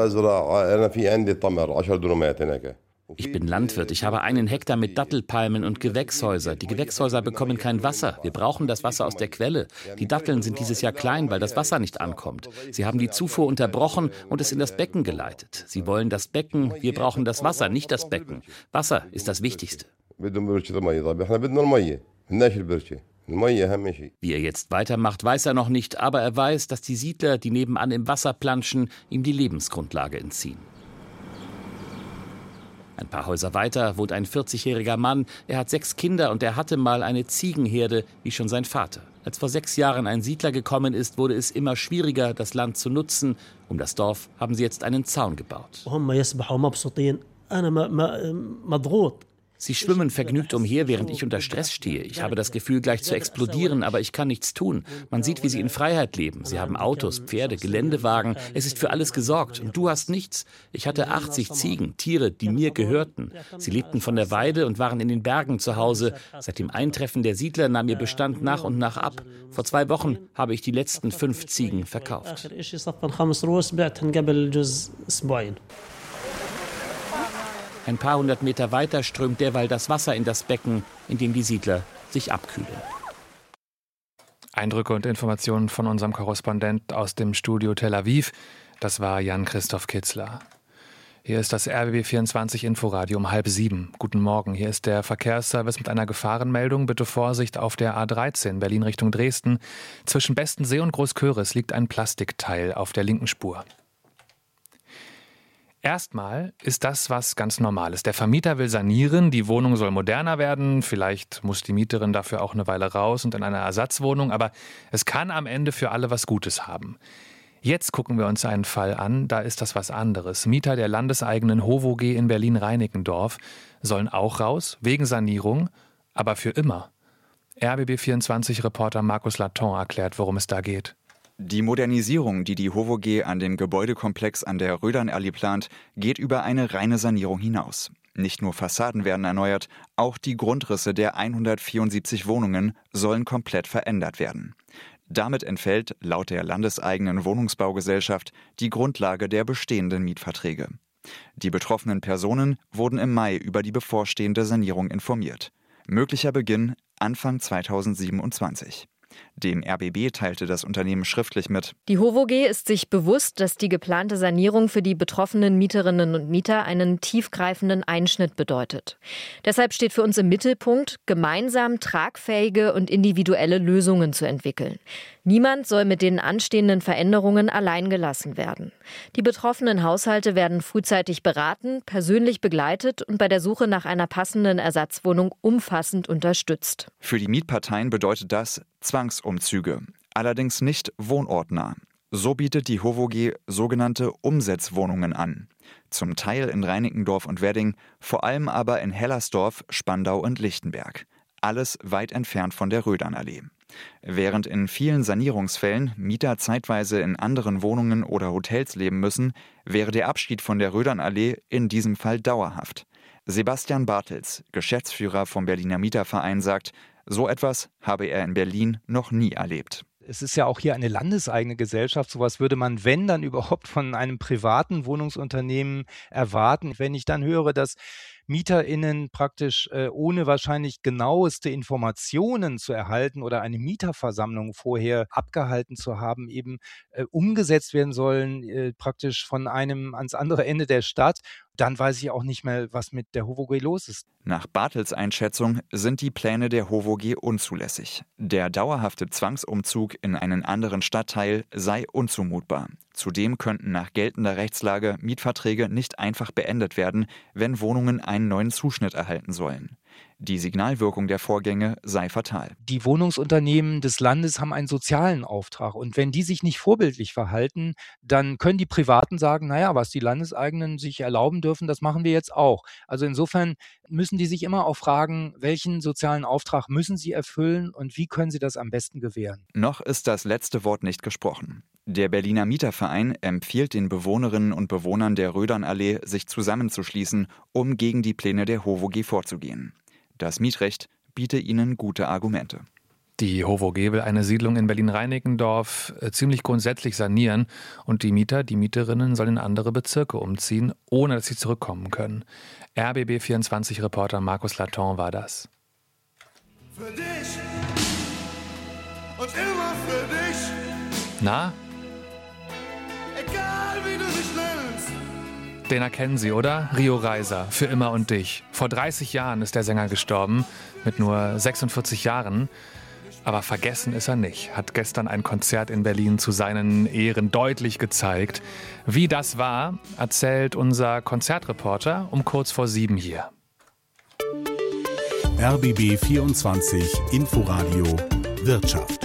Ich bin Landwirt. Ich habe 1 Hektar mit Dattelpalmen und Gewächshäuser. Die Gewächshäuser bekommen kein Wasser. Wir brauchen das Wasser aus der Quelle. Die Datteln sind dieses Jahr klein, weil das Wasser nicht ankommt. Sie haben die Zufuhr unterbrochen und es in das Becken geleitet. Sie wollen das Becken, wir brauchen das Wasser, nicht das Becken. Wasser ist das Wichtigste. Wie er jetzt weitermacht, weiß er noch nicht, aber er weiß, dass die Siedler, die nebenan im Wasser planschen, ihm die Lebensgrundlage entziehen. Ein paar Häuser weiter wohnt ein 40-jähriger Mann. Er hat 6 Kinder und er hatte mal eine Ziegenherde, wie schon sein Vater. Als vor 6 Jahren ein Siedler gekommen ist, wurde es immer schwieriger, das Land zu nutzen. Um das Dorf haben sie jetzt einen Zaun gebaut. Sie schwimmen vergnügt umher, während ich unter Stress stehe. Ich habe das Gefühl, gleich zu explodieren, aber ich kann nichts tun. Man sieht, wie sie in Freiheit leben. Sie haben Autos, Pferde, Geländewagen. Es ist für alles gesorgt. Und du hast nichts. Ich hatte 80 Ziegen, Tiere, die mir gehörten. Sie lebten von der Weide und waren in den Bergen zu Hause. Seit dem Eintreffen der Siedler nahm ihr Bestand nach und nach ab. Vor 2 Wochen habe ich die letzten 5 Ziegen verkauft. Ein paar hundert Meter weiter strömt derweil das Wasser in das Becken, in dem die Siedler sich abkühlen. Eindrücke und Informationen von unserem Korrespondent aus dem Studio Tel Aviv. Das war Jan-Christoph Kitzler. Hier ist das RBB24 Inforadio um 6:30. Guten Morgen, hier ist der Verkehrsservice mit einer Gefahrenmeldung. Bitte Vorsicht auf der A13 Berlin Richtung Dresden. Zwischen Bestensee und Großköris liegt ein Plastikteil auf der linken Spur. Erstmal ist das was ganz Normales. Der Vermieter will sanieren, die Wohnung soll moderner werden, vielleicht muss die Mieterin dafür auch eine Weile raus und in eine Ersatzwohnung, aber es kann am Ende für alle was Gutes haben. Jetzt gucken wir uns einen Fall an, da ist das was anderes. Mieter der landeseigenen HOVOG in Berlin-Reinickendorf sollen auch raus, wegen Sanierung, aber für immer. RBB24-Reporter Markus Laton erklärt, worum es da geht. Die Modernisierung, die die HOVOG an dem Gebäudekomplex an der Rödernallee plant, geht über eine reine Sanierung hinaus. Nicht nur Fassaden werden erneuert, auch die Grundrisse der 174 Wohnungen sollen komplett verändert werden. Damit entfällt, laut der landeseigenen Wohnungsbaugesellschaft, die Grundlage der bestehenden Mietverträge. Die betroffenen Personen wurden im Mai über die bevorstehende Sanierung informiert. Möglicher Beginn Anfang 2027. Dem RBB teilte das Unternehmen schriftlich mit: Die HOVOG ist sich bewusst, dass die geplante Sanierung für die betroffenen Mieterinnen und Mieter einen tiefgreifenden Einschnitt bedeutet. Deshalb steht für uns im Mittelpunkt, gemeinsam tragfähige und individuelle Lösungen zu entwickeln. Niemand soll mit den anstehenden Veränderungen allein gelassen werden. Die betroffenen Haushalte werden frühzeitig beraten, persönlich begleitet und bei der Suche nach einer passenden Ersatzwohnung umfassend unterstützt. Für die Mietparteien bedeutet das Zwangsumzüge, allerdings nicht wohnortnah. So bietet die HOVOG sogenannte Umsetzwohnungen an. Zum Teil in Reinickendorf und Wedding, vor allem aber in Hellersdorf, Spandau und Lichtenberg. Alles weit entfernt von der Rödernallee. Während in vielen Sanierungsfällen Mieter zeitweise in anderen Wohnungen oder Hotels leben müssen, wäre der Abschied von der Rödernallee in diesem Fall dauerhaft. Sebastian Bartels, Geschäftsführer vom Berliner Mieterverein, sagt, so etwas habe er in Berlin noch nie erlebt. Es ist ja auch hier eine landeseigene Gesellschaft. Sowas würde man, wenn dann überhaupt, von einem privaten Wohnungsunternehmen erwarten. Wenn ich dann höre, dass MieterInnen praktisch ohne wahrscheinlich genaueste Informationen zu erhalten oder eine Mieterversammlung vorher abgehalten zu haben, eben umgesetzt werden sollen, praktisch von einem ans andere Ende der Stadt, dann weiß ich auch nicht mehr, was mit der HOVOG los ist. Nach Bartels Einschätzung sind die Pläne der HOVOG unzulässig. Der dauerhafte Zwangsumzug in einen anderen Stadtteil sei unzumutbar. Zudem könnten nach geltender Rechtslage Mietverträge nicht einfach beendet werden, wenn Wohnungen einen neuen Zuschnitt erhalten sollen. Die Signalwirkung der Vorgänge sei fatal. Die Wohnungsunternehmen des Landes haben einen sozialen Auftrag. Und wenn die sich nicht vorbildlich verhalten, dann können die Privaten sagen, naja, was die Landeseigenen sich erlauben dürfen, das machen wir jetzt auch. Also insofern müssen die sich immer auch fragen, welchen sozialen Auftrag müssen sie erfüllen und wie können sie das am besten gewähren. Noch ist das letzte Wort nicht gesprochen. Der Berliner Mieterverein empfiehlt den Bewohnerinnen und Bewohnern der Rödernallee, sich zusammenzuschließen, um gegen die Pläne der HOVOG vorzugehen. Das Mietrecht biete ihnen gute Argumente. Die HOVOG will eine Siedlung in Berlin-Reinickendorf ziemlich grundsätzlich sanieren und die Mieter, die Mieterinnen sollen in andere Bezirke umziehen, ohne dass sie zurückkommen können. RBB24-Reporter Markus Laton war das. Für dich und immer für dich. Na? Egal wie du dich nennst. Den erkennen Sie, oder? Rio Reiser, Für immer und dich. Vor 30 Jahren ist der Sänger gestorben, mit nur 46 Jahren. Aber vergessen ist er nicht, hat gestern ein Konzert in Berlin zu seinen Ehren deutlich gezeigt. Wie das war, erzählt unser Konzertreporter um kurz vor 7 hier. RBB 24 Inforadio Wirtschaft.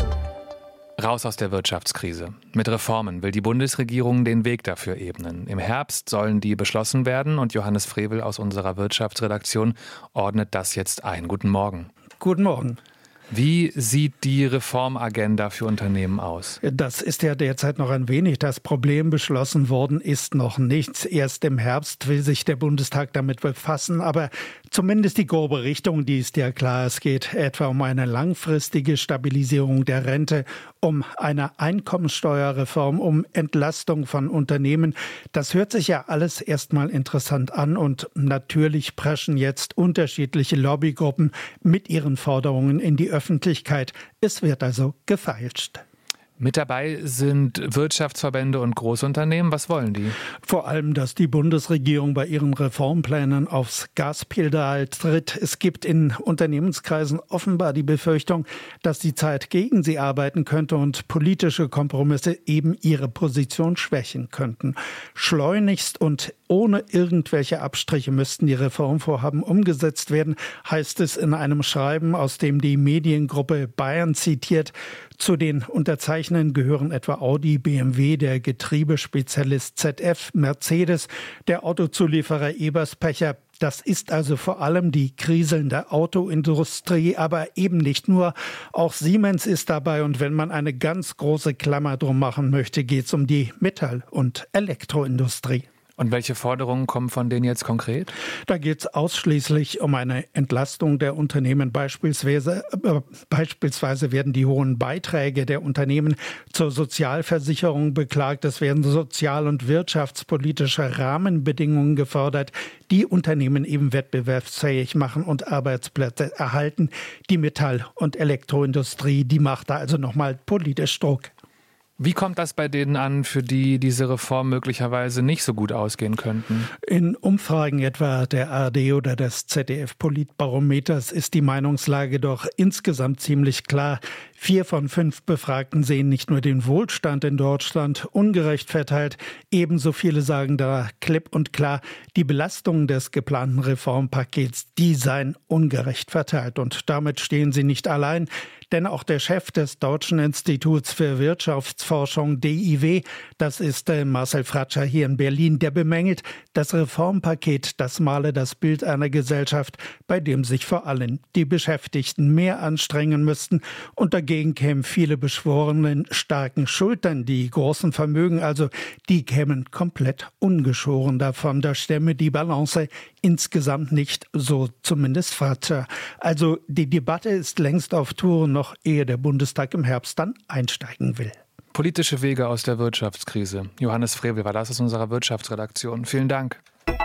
Raus aus der Wirtschaftskrise. Mit Reformen will die Bundesregierung den Weg dafür ebnen. Im Herbst sollen die beschlossen werden und Johannes Frevel aus unserer Wirtschaftsredaktion ordnet das jetzt ein. Guten Morgen. Guten Morgen. Wie sieht die Reformagenda für Unternehmen aus? Das ist ja derzeit noch ein wenig das Problem. Beschlossen worden ist noch nichts. Erst im Herbst will sich der Bundestag damit befassen. Aber zumindest die grobe Richtung, die ist ja klar. Es geht etwa um eine langfristige Stabilisierung der Rente, um eine Einkommensteuerreform, um Entlastung von Unternehmen. Das hört sich ja alles erstmal interessant an. Und natürlich preschen jetzt unterschiedliche Lobbygruppen mit ihren Forderungen in die Öffentlichkeit. Es wird also gefeilscht. Mit dabei sind Wirtschaftsverbände und Großunternehmen. Was wollen die? Vor allem, dass die Bundesregierung bei ihren Reformplänen aufs Gaspedal tritt. Es gibt in Unternehmenskreisen offenbar die Befürchtung, dass die Zeit gegen sie arbeiten könnte und politische Kompromisse eben ihre Position schwächen könnten. Schleunigst und ohne irgendwelche Abstriche müssten die Reformvorhaben umgesetzt werden, heißt es in einem Schreiben, aus dem die Mediengruppe Bayern zitiert. Zu den Unterzeichnern gehören etwa Audi, BMW, der Getriebespezialist ZF, Mercedes, der Autozulieferer Eberspecher. Das ist also vor allem die kriselnde Autoindustrie, aber eben nicht nur. Auch Siemens ist dabei und wenn man eine ganz große Klammer drum machen möchte, geht es um die Metall- und Elektroindustrie. Und welche Forderungen kommen von denen jetzt konkret? Da geht es ausschließlich um eine Entlastung der Unternehmen. Beispielsweise werden die hohen Beiträge der Unternehmen zur Sozialversicherung beklagt. Es werden sozial- und wirtschaftspolitische Rahmenbedingungen gefordert, die Unternehmen eben wettbewerbsfähig machen und Arbeitsplätze erhalten. Die Metall- und Elektroindustrie, die macht da also nochmal politisch Druck. Wie kommt das bei denen an, für die diese Reform möglicherweise nicht so gut ausgehen könnten? In Umfragen etwa der ARD oder des ZDF-Politbarometers ist die Meinungslage doch insgesamt ziemlich klar. 4 von 5 Befragten sehen nicht nur den Wohlstand in Deutschland ungerecht verteilt, ebenso viele sagen da klipp und klar, die Belastungen des geplanten Reformpakets, die seien ungerecht verteilt. Und damit stehen sie nicht allein. Denn auch der Chef des Deutschen Instituts für Wirtschaftsforschung, DIW, das ist Marcel Fratscher hier in Berlin, der bemängelt, das Reformpaket, das male das Bild einer Gesellschaft, bei dem sich vor allem die Beschäftigten mehr anstrengen müssten. Und dagegen kämen viele beschworenen starken Schultern, die großen Vermögen, also die kämen komplett ungeschoren davon. Da stemme die Balance insgesamt nicht, so zumindest Fratscher. Also die Debatte ist längst auf Touren, noch ehe der Bundestag im Herbst dann einsteigen will. Politische Wege aus der Wirtschaftskrise. Johannes Frevel war das aus unserer Wirtschaftsredaktion. Vielen Dank.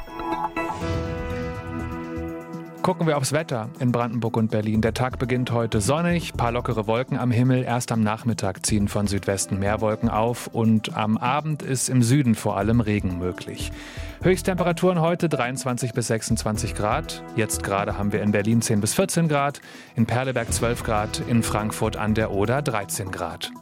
Gucken wir aufs Wetter in Brandenburg und Berlin. Der Tag beginnt heute sonnig, paar lockere Wolken am Himmel. Erst am Nachmittag ziehen von Südwesten mehr Wolken auf und am Abend ist im Süden vor allem Regen möglich. Höchsttemperaturen heute 23 bis 26 Grad. Jetzt gerade haben wir in Berlin 10 bis 14 Grad, in Perleberg 12 Grad, in Frankfurt an der Oder 13 Grad.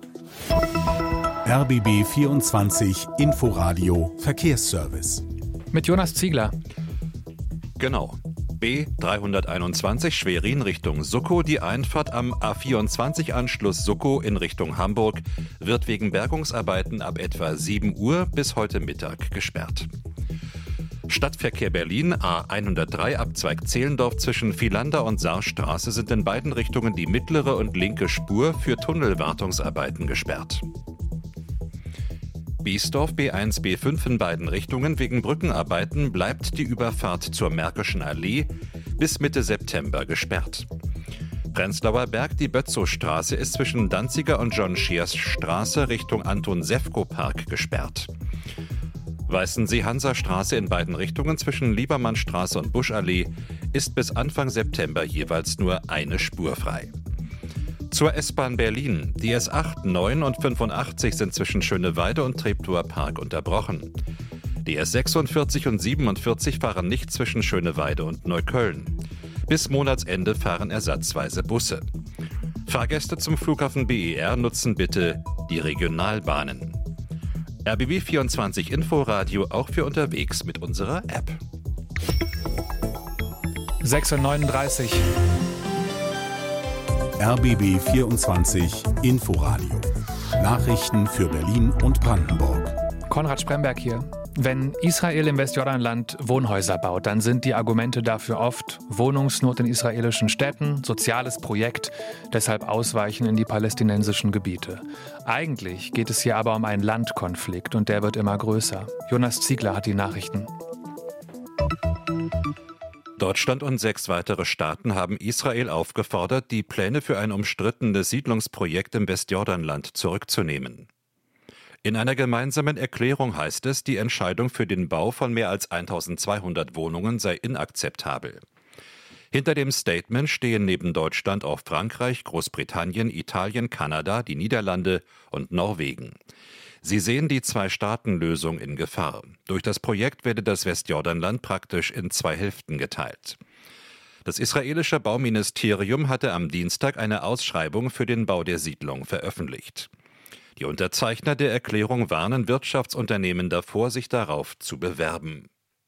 RBB 24 Inforadio Verkehrsservice. Mit Jonas Ziegler. Genau. B321 Schwerin Richtung Suckow. Die Einfahrt am A24-Anschluss Suckow in Richtung Hamburg wird wegen Bergungsarbeiten ab etwa 7 Uhr bis heute Mittag gesperrt. Stadtverkehr Berlin, A103 Abzweig Zehlendorf zwischen Vielander und Saarstraße sind in beiden Richtungen die mittlere und linke Spur für Tunnelwartungsarbeiten gesperrt. Biesdorf B1, B5 in beiden Richtungen wegen Brückenarbeiten bleibt die Überfahrt zur Märkischen Allee bis Mitte September gesperrt. Prenzlauer Berg, die Bötzowstraße ist zwischen Danziger und John Schiers Straße Richtung Anton-Sefko-Park gesperrt. Weißensee-Hansa-Straße in beiden Richtungen zwischen Liebermannstraße und Buschallee ist bis Anfang September jeweils nur eine Spur frei. Zur S-Bahn Berlin. Die S8, 9 und 85 sind zwischen Schöneweide und Treptower Park unterbrochen. Die S46 und 47 fahren nicht zwischen Schöneweide und Neukölln. Bis Monatsende fahren ersatzweise Busse. Fahrgäste zum Flughafen BER nutzen bitte die Regionalbahnen. RBB 24 Inforadio auch für unterwegs mit unserer App. 6:39 Uhr. RBB 24 Inforadio. Nachrichten für Berlin und Brandenburg. Konrad Spremberg hier. Wenn Israel im Westjordanland Wohnhäuser baut, dann sind die Argumente dafür oft Wohnungsnot in israelischen Städten, soziales Projekt, deshalb ausweichen in die palästinensischen Gebiete. Eigentlich geht es hier aber um einen Landkonflikt und der wird immer größer. Jonas Ziegler hat die Nachrichten. Deutschland und 6 weitere Staaten haben Israel aufgefordert, die Pläne für ein umstrittenes Siedlungsprojekt im Westjordanland zurückzunehmen. In einer gemeinsamen Erklärung heißt es, die Entscheidung für den Bau von mehr als 1200 Wohnungen sei inakzeptabel. Hinter dem Statement stehen neben Deutschland auch Frankreich, Großbritannien, Italien, Kanada, die Niederlande und Norwegen. Sie sehen die Zwei-Staaten-Lösung in Gefahr. Durch das Projekt werde das Westjordanland praktisch in 2 Hälften geteilt. Das israelische Bauministerium hatte am Dienstag eine Ausschreibung für den Bau der Siedlung veröffentlicht. Die Unterzeichner der Erklärung warnen Wirtschaftsunternehmen davor, sich darauf zu bewerben.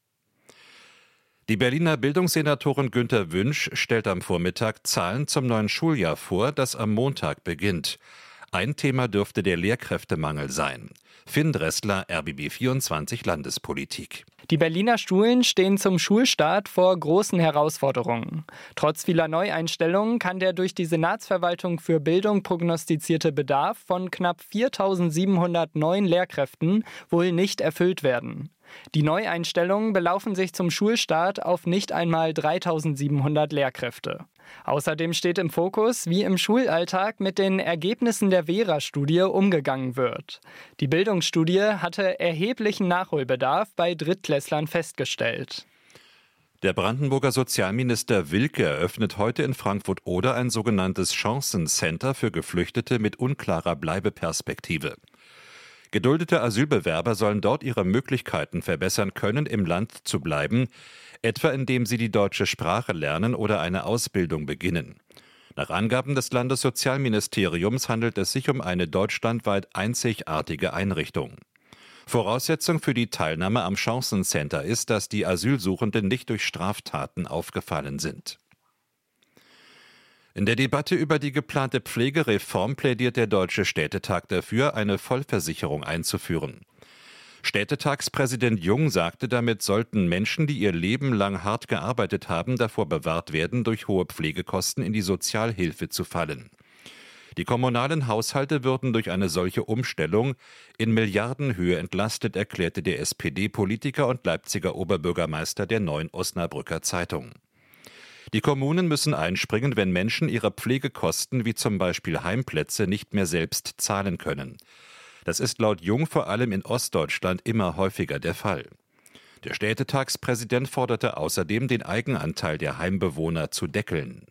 Die Berliner Bildungssenatorin Günter Wünsch stellt am Vormittag Zahlen zum neuen Schuljahr vor, das am Montag beginnt. Ein Thema dürfte der Lehrkräftemangel sein. Finn Dressler, RBB 24 Landespolitik. Die Berliner Schulen stehen zum Schulstart vor großen Herausforderungen. Trotz vieler Neueinstellungen kann der durch die Senatsverwaltung für Bildung prognostizierte Bedarf von knapp 4.700 neuen Lehrkräften wohl nicht erfüllt werden. Die Neueinstellungen belaufen sich zum Schulstart auf nicht einmal 3.700 Lehrkräfte. Außerdem steht im Fokus, wie im Schulalltag mit den Ergebnissen der Vera-Studie umgegangen wird. Die Bildungsstudie hatte erheblichen Nachholbedarf bei Drittklässlern festgestellt. Der Brandenburger Sozialminister Wilke eröffnet heute in Frankfurt-Oder ein sogenanntes Chancencenter für Geflüchtete mit unklarer Bleibeperspektive. Geduldete Asylbewerber sollen dort ihre Möglichkeiten verbessern können, im Land zu bleiben, etwa indem sie die deutsche Sprache lernen oder eine Ausbildung beginnen. Nach Angaben des Landessozialministeriums handelt es sich um eine deutschlandweit einzigartige Einrichtung. Voraussetzung für die Teilnahme am Chancencenter ist, dass die Asylsuchenden nicht durch Straftaten aufgefallen sind. In der Debatte über die geplante Pflegereform plädiert der Deutsche Städtetag dafür, eine Vollversicherung einzuführen. Städtetagspräsident Jung sagte, damit sollten Menschen, die ihr Leben lang hart gearbeitet haben, davor bewahrt werden, durch hohe Pflegekosten in die Sozialhilfe zu fallen. Die kommunalen Haushalte würden durch eine solche Umstellung in Milliardenhöhe entlastet, erklärte der SPD-Politiker und Leipziger Oberbürgermeister der Neuen Osnabrücker Zeitung. Die Kommunen müssen einspringen, wenn Menschen ihre Pflegekosten wie zum Beispiel Heimplätze nicht mehr selbst zahlen können. Das ist laut Jung vor allem in Ostdeutschland immer häufiger der Fall. Der Städtetagspräsident forderte außerdem, den Eigenanteil der Heimbewohner zu deckeln.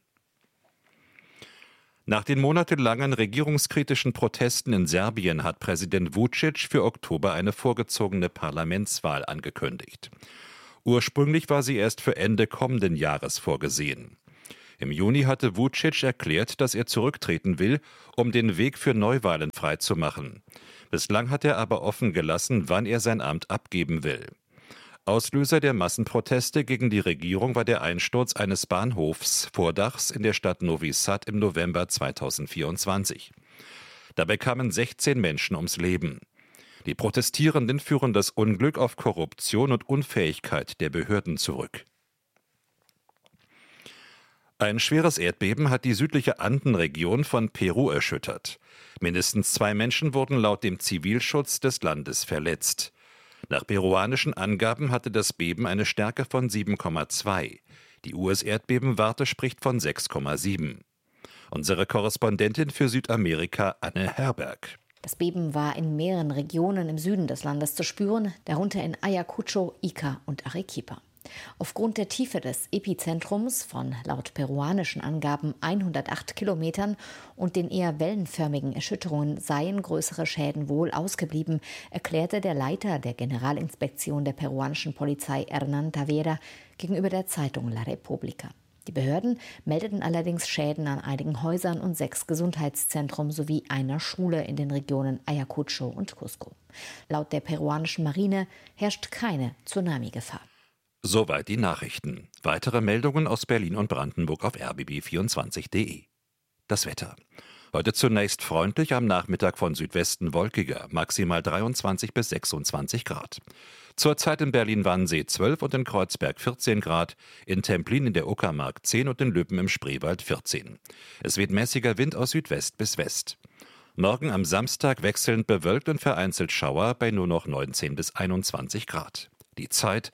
Nach den monatelangen regierungskritischen Protesten in Serbien hat Präsident Vučić für Oktober eine vorgezogene Parlamentswahl angekündigt. Ursprünglich war sie erst für Ende kommenden Jahres vorgesehen. Im Juni hatte Vučić erklärt, dass er zurücktreten will, um den Weg für Neuwahlen freizumachen. Bislang hat er aber offen gelassen, wann er sein Amt abgeben will. Auslöser der Massenproteste gegen die Regierung war der Einsturz eines Bahnhofsvordachs in der Stadt Novi Sad im November 2024. Dabei kamen 16 Menschen ums Leben. Die Protestierenden führen das Unglück auf Korruption und Unfähigkeit der Behörden zurück. Ein schweres Erdbeben hat die südliche Andenregion von Peru erschüttert. Mindestens 2 Menschen wurden laut dem Zivilschutz des Landes verletzt. Nach peruanischen Angaben hatte das Beben eine Stärke von 7,2. Die US-Erdbebenwarte spricht von 6,7. Unsere Korrespondentin für Südamerika, Anne Herberg. Das Beben war in mehreren Regionen im Süden des Landes zu spüren, darunter in Ayacucho, Ica und Arequipa. Aufgrund der Tiefe des Epizentrums von laut peruanischen Angaben 108 Kilometern und den eher wellenförmigen Erschütterungen seien größere Schäden wohl ausgeblieben, erklärte der Leiter der Generalinspektion der peruanischen Polizei Hernán Tavera gegenüber der Zeitung La República. Die Behörden meldeten allerdings Schäden an einigen Häusern und 6 Gesundheitszentren sowie einer Schule in den Regionen Ayacucho und Cusco. Laut der peruanischen Marine herrscht keine Tsunami-Gefahr. Soweit die Nachrichten. Weitere Meldungen aus Berlin und Brandenburg auf rbb24.de. Das Wetter. Heute zunächst freundlich, am Nachmittag von Südwesten wolkiger, maximal 23 bis 26 Grad. Zurzeit in Berlin-Wannsee 12 und in Kreuzberg 14 Grad, in Templin in der Uckermark 10 und in Lübben im Spreewald 14. Es weht mäßiger Wind aus Südwest bis West. Morgen am Samstag wechselnd bewölkt und vereinzelt Schauer bei nur noch 19 bis 21 Grad. Die Zeit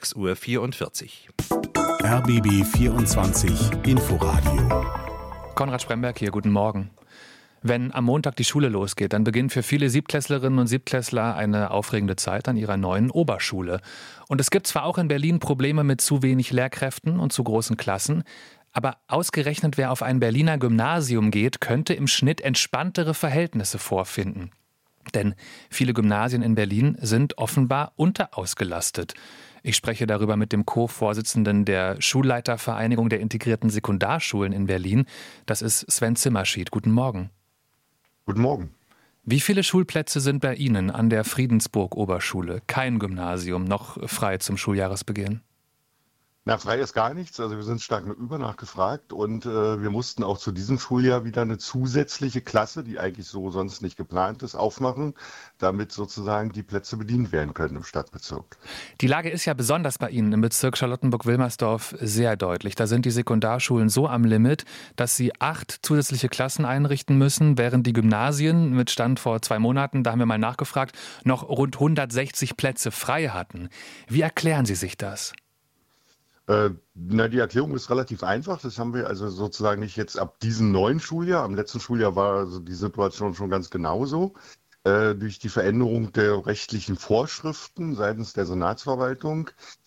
6:44 Uhr. RBB 24 Inforadio. Konrad Spremberg hier, guten Morgen. Wenn am Montag die Schule losgeht, dann beginnt für viele Siebtklässlerinnen und Siebtklässler eine aufregende Zeit an ihrer neuen Oberschule. Und es gibt zwar auch in Berlin Probleme mit zu wenig Lehrkräften und zu großen Klassen, aber ausgerechnet wer auf ein Berliner Gymnasium geht, könnte im Schnitt entspanntere Verhältnisse vorfinden. Denn viele Gymnasien in Berlin sind offenbar unterausgelastet. Ich spreche darüber mit dem Co-Vorsitzenden der Schulleitervereinigung der integrierten Sekundarschulen in Berlin. Das ist Sven Zimmerschied. Guten Morgen. Guten Morgen. Wie viele Schulplätze sind bei Ihnen an der Friedensburg-Oberschule? Kein Gymnasium, noch frei zum Schuljahresbeginn? Na, frei ist gar nichts. Also wir sind stark übernachgefragt und wir mussten auch zu diesem Schuljahr wieder eine zusätzliche Klasse, die eigentlich so sonst nicht geplant ist, aufmachen, damit sozusagen die Plätze bedient werden können im Stadtbezirk. Die Lage ist ja besonders bei Ihnen im Bezirk Charlottenburg-Wilmersdorf sehr deutlich. Da sind die Sekundarschulen so am Limit, dass sie 8 zusätzliche Klassen einrichten müssen, während die Gymnasien mit Stand vor 2 Monaten, da haben wir mal nachgefragt, noch rund 160 Plätze frei hatten. Wie erklären Sie sich das? Die Erklärung ist relativ einfach. Das haben wir also sozusagen nicht jetzt ab diesem neuen Schuljahr. Am letzten Schuljahr war also die Situation schon ganz genauso. Durch die Veränderung der rechtlichen Vorschriften seitens der Senatsverwaltung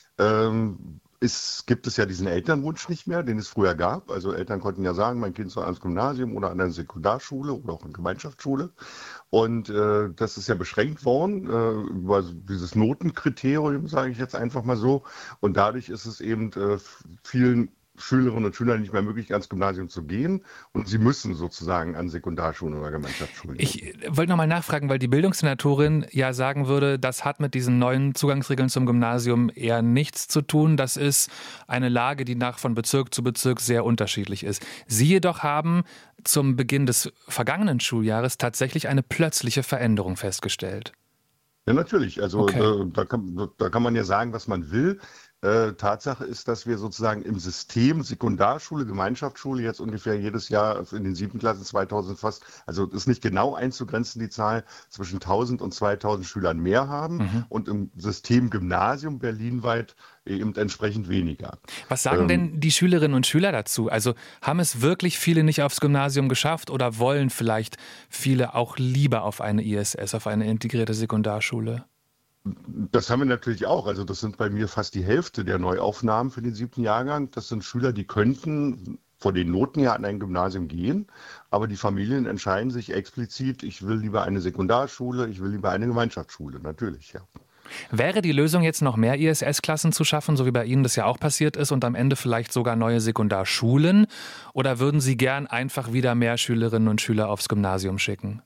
gibt es ja diesen Elternwunsch nicht mehr, den es früher gab. Also Eltern konnten ja sagen, mein Kind soll ans Gymnasium oder an eine Sekundarschule oder auch eine Gemeinschaftsschule. Und das ist ja beschränkt worden über dieses Notenkriterium, sage ich jetzt einfach mal so. Und dadurch ist es eben vielen Schülerinnen und Schülern nicht mehr möglich, ans Gymnasium zu gehen. Und sie müssen sozusagen an Sekundarschulen oder Gemeinschaftsschulen gehen. Ich wollte nochmal nachfragen, weil die Bildungssenatorin ja sagen würde, das hat mit diesen neuen Zugangsregeln zum Gymnasium eher nichts zu tun. Das ist eine Lage, die von Bezirk zu Bezirk sehr unterschiedlich ist. Sie jedoch haben zum Beginn des vergangenen Schuljahres tatsächlich eine plötzliche Veränderung festgestellt. Ja, natürlich. Also okay. Da kann man ja sagen, was man will. Tatsache ist, dass wir sozusagen im System Sekundarschule, Gemeinschaftsschule jetzt ungefähr jedes Jahr in den 7. Klassen 2000 fast, also ist nicht genau einzugrenzen, die Zahl, zwischen 1000 und 2000 Schülern mehr haben und im System Gymnasium berlinweit eben entsprechend weniger. Was sagen denn die Schülerinnen und Schüler dazu? Also haben es wirklich viele nicht aufs Gymnasium geschafft oder wollen vielleicht viele auch lieber auf eine ISS, auf eine integrierte Sekundarschule? Das haben wir natürlich auch. Also das sind bei mir fast die Hälfte der Neuaufnahmen für den 7. Jahrgang. Das sind Schüler, die könnten von den Noten her an ein Gymnasium gehen, aber die Familien entscheiden sich explizit, ich will lieber eine Sekundarschule, ich will lieber eine Gemeinschaftsschule, natürlich, ja. Wäre die Lösung jetzt noch mehr ISS-Klassen zu schaffen, so wie bei Ihnen das ja auch passiert ist, und am Ende vielleicht sogar neue Sekundarschulen? Oder würden Sie gern einfach wieder mehr Schülerinnen und Schüler aufs Gymnasium schicken?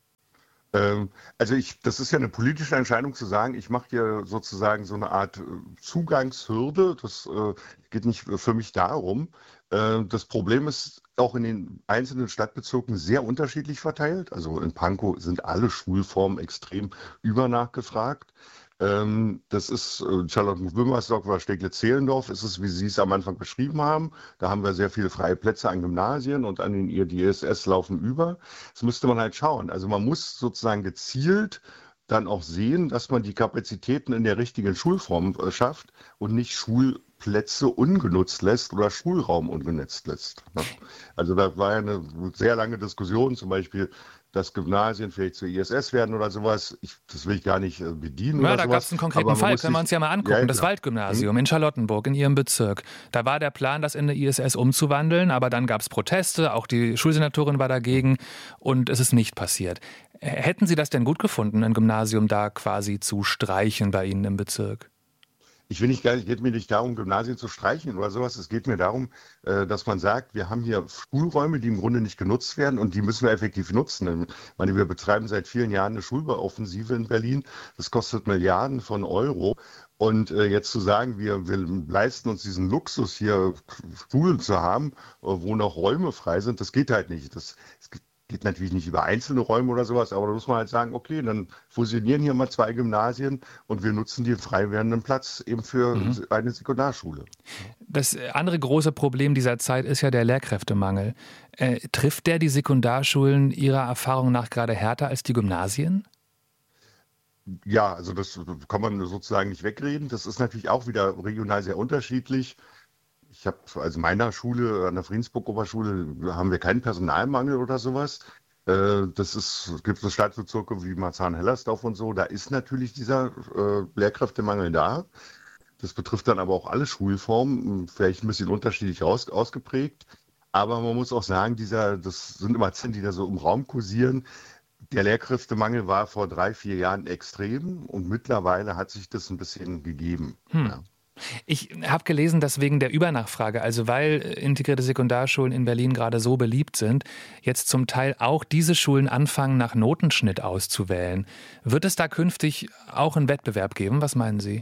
Also das ist ja eine politische Entscheidung zu sagen, ich mache hier sozusagen so eine Art Zugangshürde. Das geht nicht für mich darum. Das Problem ist auch in den einzelnen Stadtbezirken sehr unterschiedlich verteilt. Also in Pankow sind alle Schulformen extrem übernachgefragt. Das ist Charlottenburg-Wilmersdorf oder Steglitz-Zehlendorf, ist es, wie Sie es am Anfang beschrieben haben. Da haben wir sehr viele freie Plätze an Gymnasien und an den ISS laufen über. Das müsste man halt schauen. Also man muss sozusagen gezielt dann auch sehen, dass man die Kapazitäten in der richtigen Schulform schafft und nicht Schulplätze ungenutzt lässt oder Schulraum ungenutzt lässt. Also da war ja eine sehr lange Diskussion, zum Beispiel, dass Gymnasien vielleicht zur ISS werden oder sowas. Das will ich gar nicht bedienen. Ja, oder da gab es einen konkreten Fall, können wir uns ja mal angucken. Ja, das Waldgymnasium in Charlottenburg, in Ihrem Bezirk. Da war der Plan, das in eine ISS umzuwandeln, aber dann gab es Proteste, auch die Schulsenatorin war dagegen und es ist nicht passiert. Hätten Sie das denn gut gefunden, ein Gymnasium da quasi zu streichen bei Ihnen im Bezirk? Es geht mir nicht darum, Gymnasien zu streichen oder sowas. Es geht mir darum, dass man sagt, wir haben hier Schulräume, die im Grunde nicht genutzt werden und die müssen wir effektiv nutzen. Ich meine, wir betreiben seit vielen Jahren eine Schulbauoffensive in Berlin. Das kostet Milliarden von Euro. Und jetzt zu sagen, wir leisten uns diesen Luxus, hier Schulen zu haben, wo noch Räume frei sind, das geht halt nicht. Es geht natürlich nicht über einzelne Räume oder sowas, aber da muss man halt sagen, okay, dann fusionieren hier mal 2 Gymnasien und wir nutzen den frei werdenden Platz eben für eine Sekundarschule. Das andere große Problem dieser Zeit ist ja der Lehrkräftemangel. Trifft der die Sekundarschulen Ihrer Erfahrung nach gerade härter als die Gymnasien? Ja, also das kann man sozusagen nicht wegreden. Das ist natürlich auch wieder regional sehr unterschiedlich. Ich habe, also meiner Schule, an der Friedensburg-Oberschule, haben wir keinen Personalmangel oder sowas. Es gibt so Stadtbezirke wie Marzahn-Hellersdorf und so, da ist natürlich dieser Lehrkräftemangel da. Das betrifft dann aber auch alle Schulformen, vielleicht ein bisschen unterschiedlich ausgeprägt. Aber man muss auch sagen, das sind immer Zahlen, die da so im Raum kursieren. Der Lehrkräftemangel war vor 3-4 Jahren extrem und mittlerweile hat sich das ein bisschen gegeben. Ja. Ich habe gelesen, dass wegen der Übernachfrage, also weil integrierte Sekundarschulen in Berlin gerade so beliebt sind, jetzt zum Teil auch diese Schulen anfangen, nach Notenschnitt auszuwählen. Wird es da künftig auch einen Wettbewerb geben? Was meinen Sie?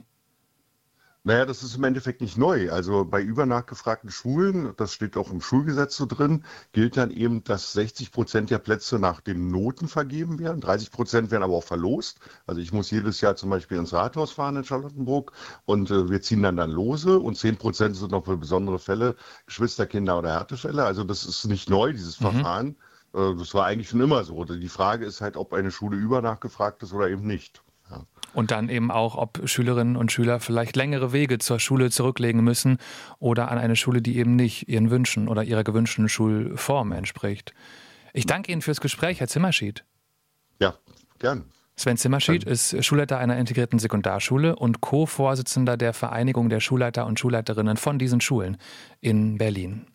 Naja, das ist im Endeffekt nicht neu. Also bei übernachgefragten Schulen, das steht auch im Schulgesetz so drin, gilt dann eben, dass 60% der Plätze nach den Noten vergeben werden. 30% werden aber auch verlost. Also ich muss jedes Jahr zum Beispiel ins Rathaus fahren in Charlottenburg und wir ziehen dann Lose und 10% sind noch für besondere Fälle, Geschwisterkinder oder Härtefälle. Also das ist nicht neu, dieses Verfahren. Das war eigentlich schon immer so. Die Frage ist halt, ob eine Schule übernachgefragt ist oder eben nicht. Ja. Und dann eben auch, ob Schülerinnen und Schüler vielleicht längere Wege zur Schule zurücklegen müssen oder an eine Schule, die eben nicht ihren Wünschen oder ihrer gewünschten Schulform entspricht. Ich danke Ihnen fürs Gespräch, Herr Zimmerschied. Ja, gern. Sven Zimmerschied ist Schulleiter einer integrierten Sekundarschule und Co-Vorsitzender der Vereinigung der Schulleiter und Schulleiterinnen von diesen Schulen in Berlin.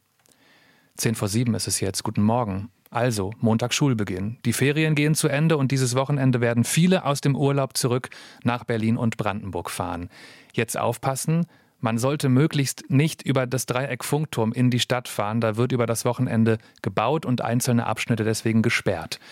6:10 ist es jetzt. Guten Morgen. Also, Montag Schulbeginn. Die Ferien gehen zu Ende und dieses Wochenende werden viele aus dem Urlaub zurück nach Berlin und Brandenburg fahren. Jetzt aufpassen, man sollte möglichst nicht über das Dreieck Funkturm in die Stadt fahren. Da wird über das Wochenende gebaut und einzelne Abschnitte deswegen gesperrt.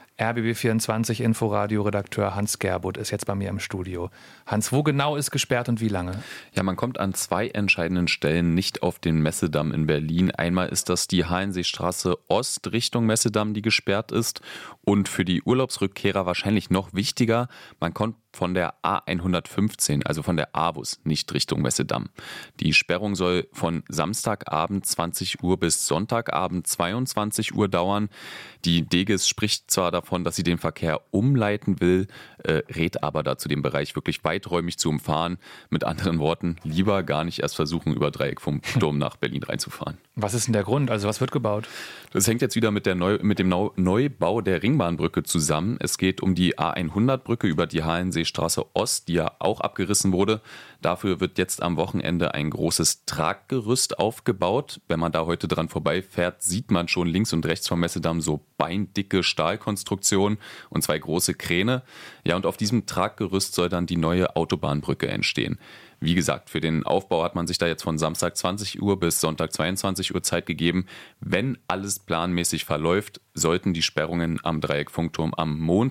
RBB24 Inforadio-Redakteur Hans Gerbuth ist jetzt bei mir im Studio. Hans, wo genau ist gesperrt und wie lange? Ja, man kommt an 2 entscheidenden Stellen nicht auf den Messedamm in Berlin. Einmal ist das die Hallenseestraße Ost Richtung Messedamm, die gesperrt ist. Und für die Urlaubsrückkehrer wahrscheinlich noch wichtiger, man kommt von der A115, also von der AWUS, nicht Richtung Messedamm. Die Sperrung soll von Samstagabend 20 Uhr bis Sonntagabend 22 Uhr dauern. Die Deges spricht zwar davon, dass sie den Verkehr umleiten will, rät aber dazu, den Bereich wirklich weiträumig zu umfahren. Mit anderen Worten, lieber gar nicht erst versuchen, über Dreieck vom Sturm nach Berlin reinzufahren. Was ist denn der Grund? Also was wird gebaut? Das hängt jetzt wieder mit dem Neubau der Ringbahnbrücke zusammen. Es geht um die A100-Brücke über die Hallenseestraße Ost, die ja auch abgerissen wurde. Dafür wird jetzt am Wochenende ein großes Traggerüst aufgebaut. Wenn man da heute dran vorbeifährt, sieht man schon links und rechts vom Messedamm so beindicke Stahlkonstruktionen und 2 große Kräne. Ja, und auf diesem Traggerüst soll dann die neue Autobahnbrücke entstehen. Wie gesagt, für den Aufbau hat man sich da jetzt von Samstag 20 Uhr bis Sonntag 22 Uhr Zeit gegeben. Wenn alles planmäßig verläuft, sollten die Sperrungen am Dreieck Funkturm am Montag